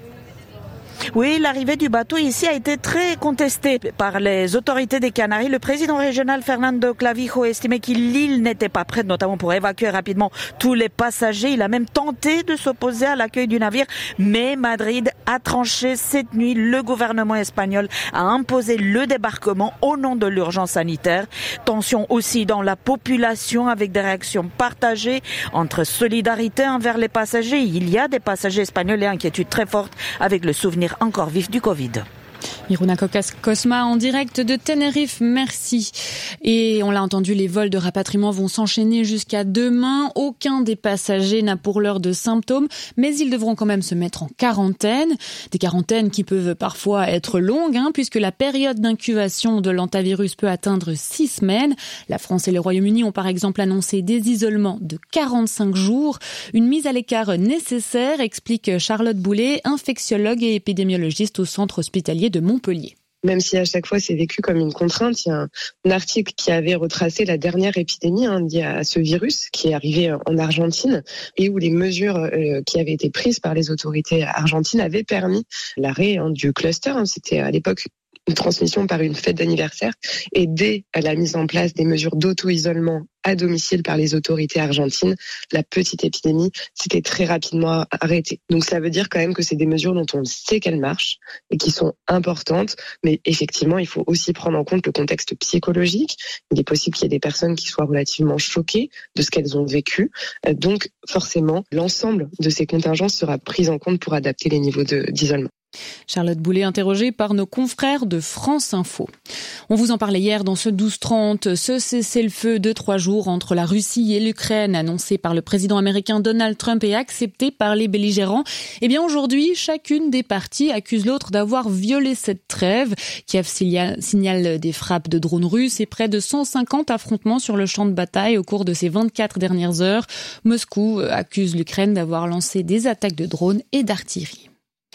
Oui, l'arrivée du bateau ici a été très contestée par les autorités des Canaries. Le président régional Fernando Clavijo estimait que l'île n'était pas prête, notamment pour évacuer rapidement tous les passagers. Il a même tenté de s'opposer à l'accueil du navire, mais Madrid a tranché cette nuit. Le gouvernement espagnol a imposé le débarquement au nom de l'urgence sanitaire. Tension aussi dans la population avec des réactions partagées entre solidarité envers les passagers. Il y a des passagers espagnols et inquiétude très forte avec le souvenir encore vif du Covid. Miruna Cosma en direct de Tenerife, merci. Et on l'a entendu, les vols de rapatriement vont s'enchaîner jusqu'à demain. Aucun des passagers n'a pour l'heure de symptômes, mais ils devront quand même se mettre en quarantaine. Des quarantaines qui peuvent parfois être longues, hein, puisque la période d'incubation de l'hantavirus peut atteindre six semaines. La France et le Royaume-Uni ont par exemple annoncé des isolements de quarante-cinq jours. Une mise à l'écart nécessaire, explique Charlotte Boulet, infectiologue et épidémiologiste au centre hospitalier de Montpellier. Même si à chaque fois c'est vécu comme une contrainte, il y a un, un article qui avait retracé la dernière épidémie hein, liée à ce virus qui est arrivé en Argentine et où les mesures euh, qui avaient été prises par les autorités argentines avaient permis l'arrêt hein, du cluster. Hein, c'était à l'époque une transmission par une fête d'anniversaire et dès la mise en place des mesures d'auto-isolement à domicile par les autorités argentines, la petite épidémie s'était très rapidement arrêtée. Donc ça veut dire quand même que c'est des mesures dont on sait qu'elles marchent et qui sont importantes, mais effectivement, il faut aussi prendre en compte le contexte psychologique. Il est possible qu'il y ait des personnes qui soient relativement choquées de ce qu'elles ont vécu. Donc forcément, l'ensemble de ces contingences sera pris en compte pour adapter les niveaux de, d'isolement. Charlotte Boulet, interrogée par nos confrères de France Info. On vous en parlait hier dans ce douze trente, ce cessez-le-feu de trois jours entre la Russie et l'Ukraine, annoncé par le président américain Donald Trump et accepté par les belligérants. Eh bien aujourd'hui, chacune des parties accuse l'autre d'avoir violé cette trêve. Kiev signale des frappes de drones russes et près de cent cinquante affrontements sur le champ de bataille au cours de ces vingt-quatre dernières heures. Moscou accuse l'Ukraine d'avoir lancé des attaques de drones et d'artillerie.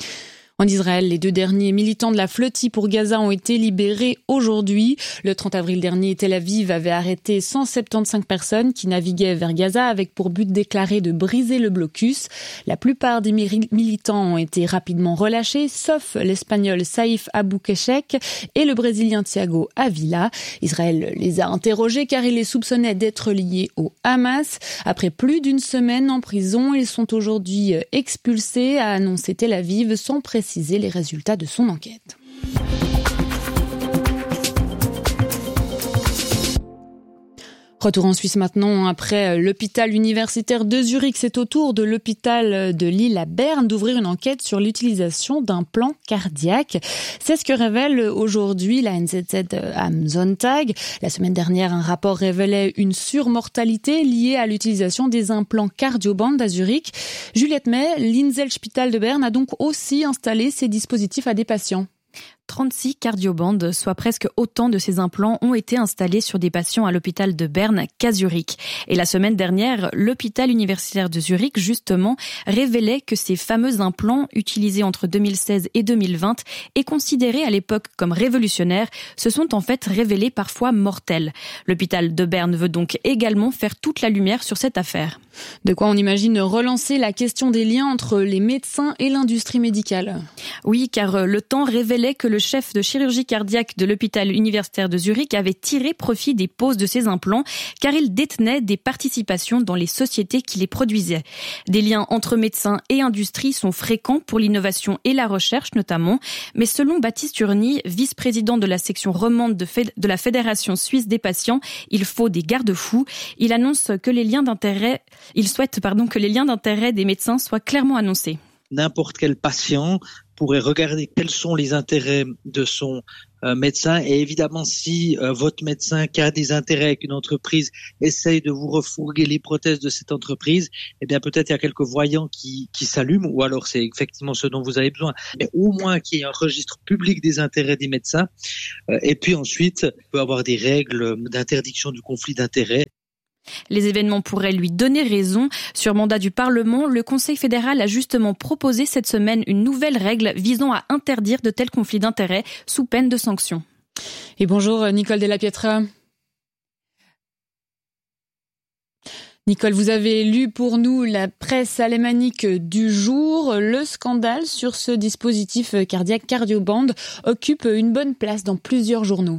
En Israël, les deux derniers militants de la flottille pour Gaza ont été libérés aujourd'hui. Le trente avril dernier, Tel Aviv avait arrêté cent soixante-quinze personnes qui naviguaient vers Gaza avec pour but déclaré de briser le blocus. La plupart des militants ont été rapidement relâchés, sauf l'Espagnol Saïf Aboukeshek et le Brésilien Thiago Avila. Israël les a interrogés car il les soupçonnait d'être liés au Hamas. Après plus d'une semaine en prison, ils sont aujourd'hui expulsés, a annoncé Tel Aviv sans préciser les résultats de son enquête. Retour en Suisse maintenant, après l'hôpital universitaire de Zurich, c'est au tour de l'hôpital de Lille à Berne d'ouvrir une enquête sur l'utilisation d'implants cardiaques. C'est ce que révèle aujourd'hui la N Z Z am Sonntag. La semaine dernière, un rapport révélait une surmortalité liée à l'utilisation des implants Cardioband à Zurich. Juliette May, l'Inselspital de Berne a donc aussi installé ces dispositifs à des patients. trente-six cardiobandes, soit presque autant de ces implants, ont été installés sur des patients à l'hôpital de Berne qu'à Zurich. Et la semaine dernière, l'hôpital universitaire de Zurich, justement, révélait que ces fameux implants, utilisés entre deux mille seize et deux mille vingt, et considérés à l'époque comme révolutionnaires, se sont en fait révélés parfois mortels. L'hôpital de Berne veut donc également faire toute la lumière sur cette affaire. De quoi on imagine relancer la question des liens entre les médecins et l'industrie médicale. Oui, car le temps révélait que le chef de chirurgie cardiaque de l'hôpital universitaire de Zurich avait tiré profit des poses de ces implants, car il détenait des participations dans les sociétés qui les produisaient. Des liens entre médecins et industrie sont fréquents pour l'innovation et la recherche notamment, mais selon Baptiste Urny, vice-président de la section romande de, Féd- de la Fédération suisse des patients, il faut des garde-fous. Il annonce que les liens d'intérêt Il souhaite pardon, que les liens d'intérêt des médecins soient clairement annoncés. N'importe quel patient pourrait regarder quels sont les intérêts de son euh, médecin. Et évidemment, si euh, votre médecin qui a des intérêts avec une entreprise essaye de vous refourguer les prothèses de cette entreprise, eh bien peut-être il y a quelques voyants qui, qui s'allument, ou alors c'est effectivement ce dont vous avez besoin. Mais au moins qu'il y ait un registre public des intérêts des médecins. Euh, et puis ensuite, il peut y avoir des règles d'interdiction du conflit d'intérêts. Les événements pourraient lui donner raison. Sur mandat du Parlement, le Conseil fédéral a justement proposé cette semaine une nouvelle règle visant à interdire de tels conflits d'intérêts sous peine de sanctions. Et bonjour Nicole Della Pietra. Nicole, vous avez lu pour nous la presse alémanique du jour. Le scandale sur ce dispositif cardiaque Cardioband occupe une bonne place dans plusieurs journaux.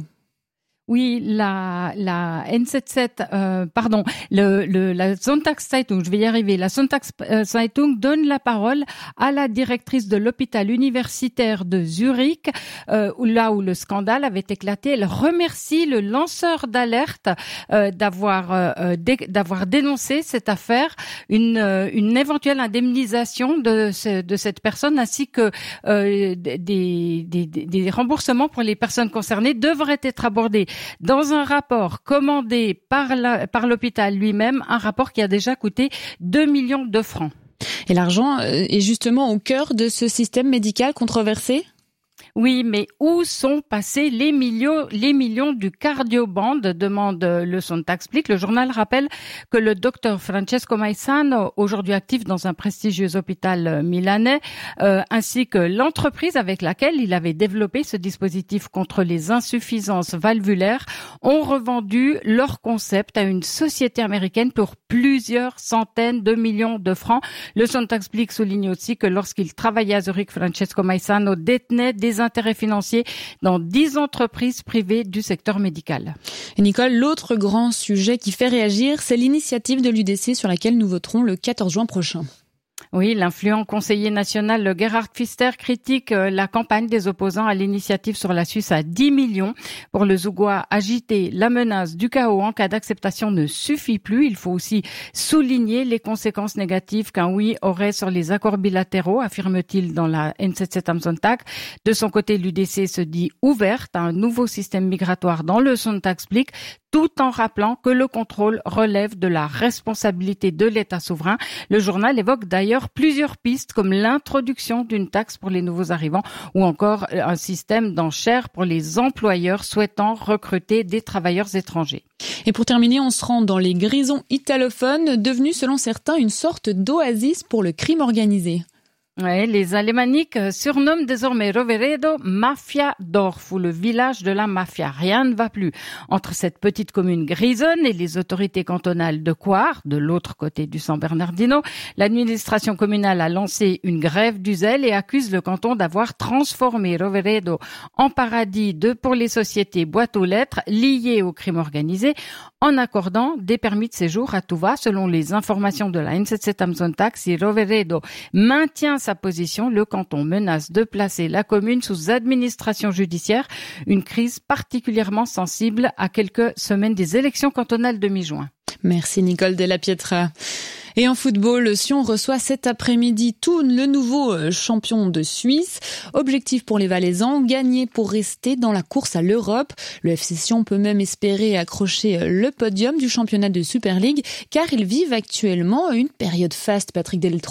Oui, la, la N soixante-sept, euh, pardon, le, le, la Sonntagszeitung, je vais y arriver, la Sonntagszeitung donne la parole à la directrice de l'hôpital universitaire de Zurich, euh, là où le scandale avait éclaté. Elle remercie le lanceur d'alerte euh, d'avoir euh, dé, d'avoir dénoncé cette affaire, une, euh, une éventuelle indemnisation de, ce, de cette personne, ainsi que euh, des, des, des, des remboursements pour les personnes concernées devraient être abordés dans un rapport commandé par, la, par l'hôpital lui-même, un rapport qui a déjà coûté deux millions de francs. Et l'argent est justement au cœur de ce système médical controversé ? Oui, mais où sont passés les millions, les millions du Cardioband, demande le Sonntagblick. Le journal rappelle que le docteur Francesco Maisano, aujourd'hui actif dans un prestigieux hôpital milanais, euh, ainsi que l'entreprise avec laquelle il avait développé ce dispositif contre les insuffisances valvulaires, ont revendu leur concept à une société américaine pour plusieurs centaines de millions de francs. Le Sonntagblick souligne aussi que lorsqu'il travaillait à Zurich, Francesco Maisano détenait des intérêts financiers dans dix entreprises privées du secteur médical. Et Nicole, l'autre grand sujet qui fait réagir, c'est l'initiative de l'U D C sur laquelle nous voterons le quatorze juin prochain. Oui, l'influent conseiller national Gerhard Pfister critique la campagne des opposants à l'initiative sur la Suisse à dix millions. Pour le Zougois agité, la menace du chaos en cas d'acceptation ne suffit plus. Il faut aussi souligner les conséquences négatives qu'un oui aurait sur les accords bilatéraux, affirme-t-il dans la N soixante-sept am Sonntag. De son côté, l'U D C se dit ouverte à un nouveau système migratoire dans le Sonntagblick, tout en rappelant que le contrôle relève de la responsabilité de l'État souverain. Le journal évoque d'ailleurs plusieurs pistes comme l'introduction d'une taxe pour les nouveaux arrivants ou encore un système d'enchères pour les employeurs souhaitant recruter des travailleurs étrangers. Et pour terminer, on se rend dans les grisons italophones, devenus selon certains une sorte d'oasis pour le crime organisé. Ouais, les Alémaniques surnomment désormais Roveredo Mafia Dorf, ou le village de la mafia. Rien ne va plus entre cette petite commune grisonne et les autorités cantonales de Coire, de l'autre côté du San Bernardino. L'administration communale a lancé une grève du zèle et accuse le canton d'avoir transformé Roveredo en paradis de pour les sociétés boîtes aux lettres liées au crime organisé, en accordant des permis de séjour à tout va. Selon les informations de la N soixante-sept am Sonntag, si Roveredo maintient sa position, le canton menace de placer la commune sous administration judiciaire, une crise particulièrement sensible à quelques semaines des élections cantonales de mi-juin. Merci Nicole Della Pietra. Et en football, Sion reçoit cet après-midi Thun, le nouveau champion de Suisse. Objectif pour les Valaisans, gagner pour rester dans la course à l'Europe. Le F C Sion peut même espérer accrocher le podium du championnat de Super League, car ils vivent actuellement une période faste, Patrick Deltro.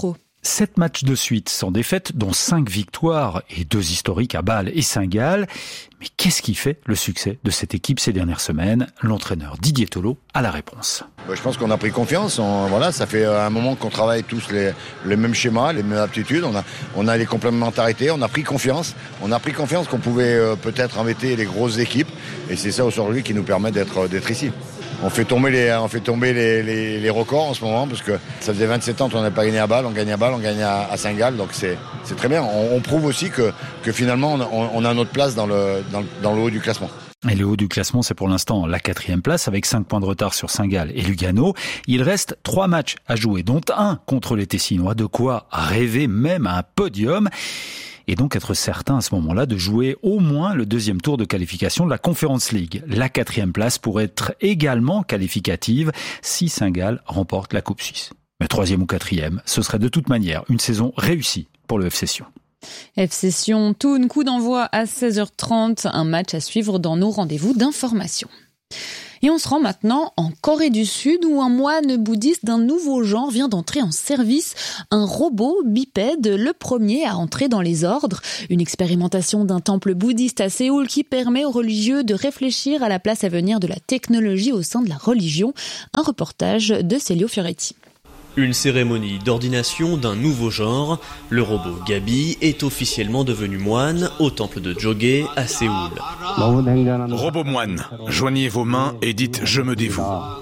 Sept matchs de suite sans défaite, dont cinq victoires et deux historiques à Bâle et Saint-Gall. Mais qu'est-ce qui fait le succès de cette équipe ces dernières semaines? L'entraîneur Didier Tolo a la réponse. Je pense qu'on a pris confiance. On, voilà, ça fait un moment qu'on travaille tous les, les mêmes schémas, les mêmes aptitudes. On a, on a les complémentarités. On a pris confiance. On a pris confiance qu'on pouvait euh, peut-être embêter les grosses équipes. Et c'est ça aujourd'hui qui nous permet d'être, d'être ici. On fait tomber les, on fait tomber les, les, les records en ce moment parce que ça faisait vingt-sept ans qu'on n'a pas gagné à Bâle, on gagne à Bâle, on gagne à, à Saint-Gall, donc c'est, c'est très bien. On, on prouve aussi que, que finalement on, on a notre place dans le, dans, dans le haut du classement. Et le haut du classement, c'est pour l'instant la quatrième place avec cinq points de retard sur Saint-Gall et Lugano. Il reste trois matchs à jouer, dont un contre les Tessinois, de quoi rêver même à un podium. Et donc être certain à ce moment-là de jouer au moins le deuxième tour de qualification de la Conference League. La quatrième place pourrait être également qualificative si Saint-Gall remporte la Coupe Suisse. Mais troisième ou quatrième, ce serait de toute manière une saison réussie pour le F C Sion. F C Sion, Thun, coup d'envoi à seize heures trente, un match à suivre dans nos rendez-vous d'information. Et on se rend maintenant en Corée du Sud où un moine bouddhiste d'un nouveau genre vient d'entrer en service, un robot bipède, le premier à entrer dans les ordres. Une expérimentation d'un temple bouddhiste à Séoul qui permet aux religieux de réfléchir à la place à venir de la technologie au sein de la religion. Un reportage de Célio Fioretti. Une cérémonie d'ordination d'un nouveau genre. Le robot Gabi est officiellement devenu moine au temple de Jogye à Séoul. Robot moine, joignez vos mains et dites « Je me dévoue ».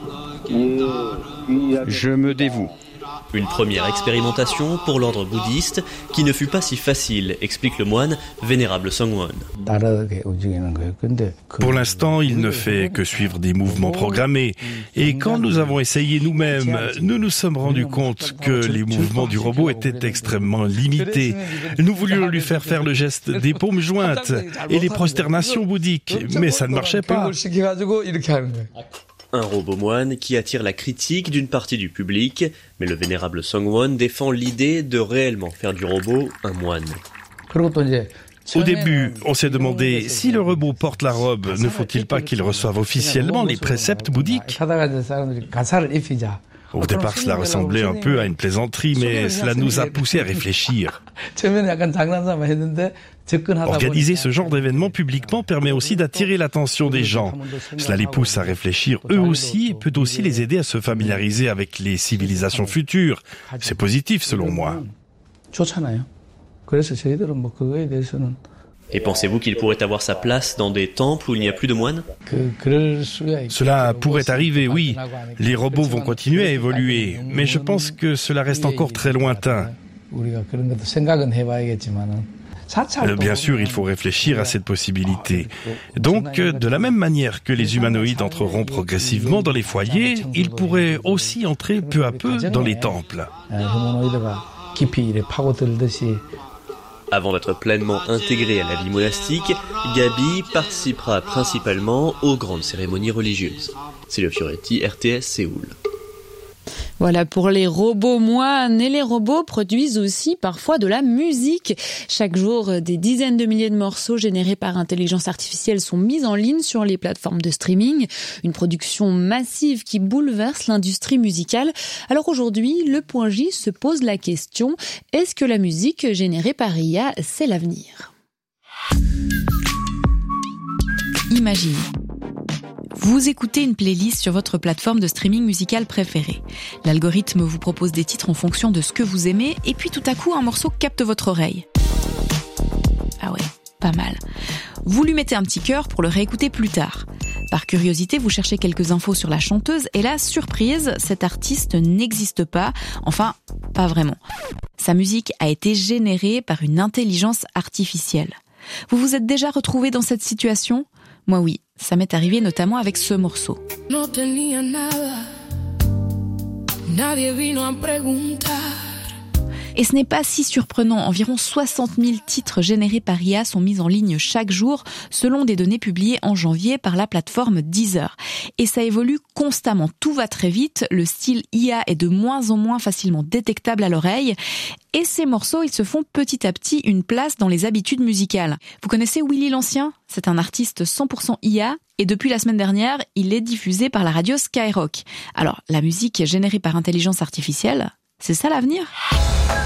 Je me dévoue. Une première expérimentation pour l'ordre bouddhiste qui ne fut pas si facile, explique le moine Vénérable Songwon. Pour l'instant, il ne fait que suivre des mouvements programmés. Et quand nous avons essayé nous-mêmes, nous nous sommes rendus compte que les mouvements du robot étaient extrêmement limités. Nous voulions lui faire faire le geste des paumes jointes et les prosternations bouddhiques, mais ça ne marchait pas. Un robot moine qui attire la critique d'une partie du public, mais le vénérable Songwon défend l'idée de réellement faire du robot un moine. Au début, on s'est demandé, si le robot porte la robe, ne faut-il pas qu'il reçoive officiellement les préceptes bouddhiques ? Au départ, cela ressemblait un peu à une plaisanterie, mais cela nous a poussé à réfléchir. Organiser ce genre d'événement publiquement permet aussi d'attirer l'attention des gens. Cela les pousse à réfléchir eux aussi et peut aussi les aider à se familiariser avec les civilisations futures. C'est positif selon moi. Et pensez-vous qu'il pourrait avoir sa place dans des temples où il n'y a plus de moines ? Cela pourrait arriver, oui. Les robots vont continuer à évoluer, mais je pense que cela reste encore très lointain. Euh, bien sûr, il faut réfléchir à cette possibilité. Donc, de la même manière que les humanoïdes entreront progressivement dans les foyers, ils pourraient aussi entrer peu à peu dans les temples. Avant d'être pleinement intégré à la vie monastique, Gabi participera principalement aux grandes cérémonies religieuses. C'est le Fioretti, R T S Séoul. Voilà pour les robots moines. Et les robots produisent aussi parfois de la musique. Chaque jour, des dizaines de milliers de morceaux générés par intelligence artificielle sont mis en ligne sur les plateformes de streaming. Une production massive qui bouleverse l'industrie musicale. Alors aujourd'hui, le Point J se pose la question, est-ce que la musique générée par I A, c'est l'avenir ? Imaginez. Vous écoutez une playlist sur votre plateforme de streaming musical préférée. L'algorithme vous propose des titres en fonction de ce que vous aimez et puis tout à coup un morceau capte votre oreille. Ah ouais, pas mal. Vous lui mettez un petit cœur pour le réécouter plus tard. Par curiosité, vous cherchez quelques infos sur la chanteuse et là, surprise, cet artiste n'existe pas. Enfin, pas vraiment. Sa musique a été générée par une intelligence artificielle. Vous vous êtes déjà retrouvé dans cette situation ? Moi oui, ça m'est arrivé notamment avec ce morceau. No tenía nada. Nadie vino a preguntar. Et ce n'est pas si surprenant, environ soixante mille titres générés par I A sont mis en ligne chaque jour, selon des données publiées en janvier par la plateforme Deezer. Et ça évolue constamment, tout va très vite, le style I A est de moins en moins facilement détectable à l'oreille, et ces morceaux, ils se font petit à petit une place dans les habitudes musicales. Vous connaissez Willy l'Ancien ? C'est un artiste cent pour cent I A, et depuis la semaine dernière, il est diffusé par la radio Skyrock. Alors, la musique générée par intelligence artificielle, c'est ça l'avenir ?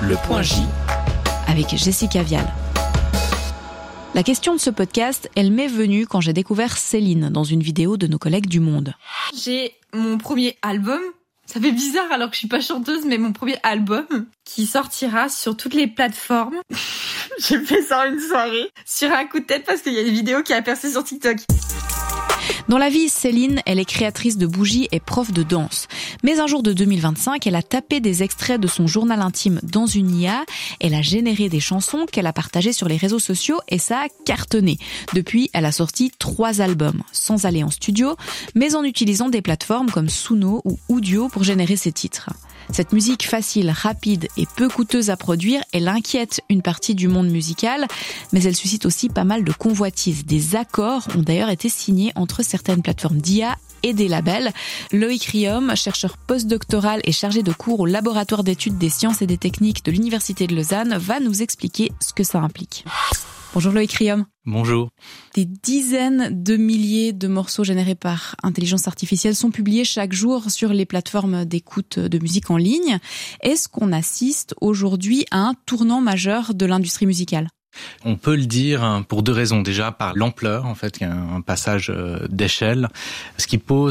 Le point J. Avec Jessica Vial. La question de ce podcast, elle m'est venue quand j'ai découvert Céline dans une vidéo de nos collègues du Monde. J'ai mon premier album. Ça fait bizarre alors que je suis pas chanteuse, mais mon premier album qui sortira sur toutes les plateformes. J'ai fait ça en une soirée sur un coup de tête parce qu'il y a une vidéo qui a percé sur TikTok. Dans la vie, Céline, elle est créatrice de bougies et prof de danse. Mais un jour de deux mille vingt-cinq, elle a tapé des extraits de son journal intime dans une I A. Elle a généré des chansons qu'elle a partagées sur les réseaux sociaux et ça a cartonné. Depuis, elle a sorti trois albums, sans aller en studio, mais en utilisant des plateformes comme Suno ou Udio pour générer ses titres. Cette musique facile, rapide et peu coûteuse à produire, elle inquiète une partie du monde musical, mais elle suscite aussi pas mal de convoitises. Des accords ont d'ailleurs été signés entre certaines plateformes d'I A et des labels. Loïc Riom, chercheur postdoctoral et chargé de cours au laboratoire d'études des sciences et des techniques de l'Université de Lausanne, va nous expliquer ce que ça implique. Bonjour Loïc Riom. Bonjour. Des dizaines de milliers de morceaux générés par intelligence artificielle sont publiés chaque jour sur les plateformes d'écoute de musique en ligne. Est-ce qu'on assiste aujourd'hui à un tournant majeur de l'industrie musicale ? On peut le dire pour deux raisons. Déjà par l'ampleur, en fait, un passage d'échelle, ce qui pose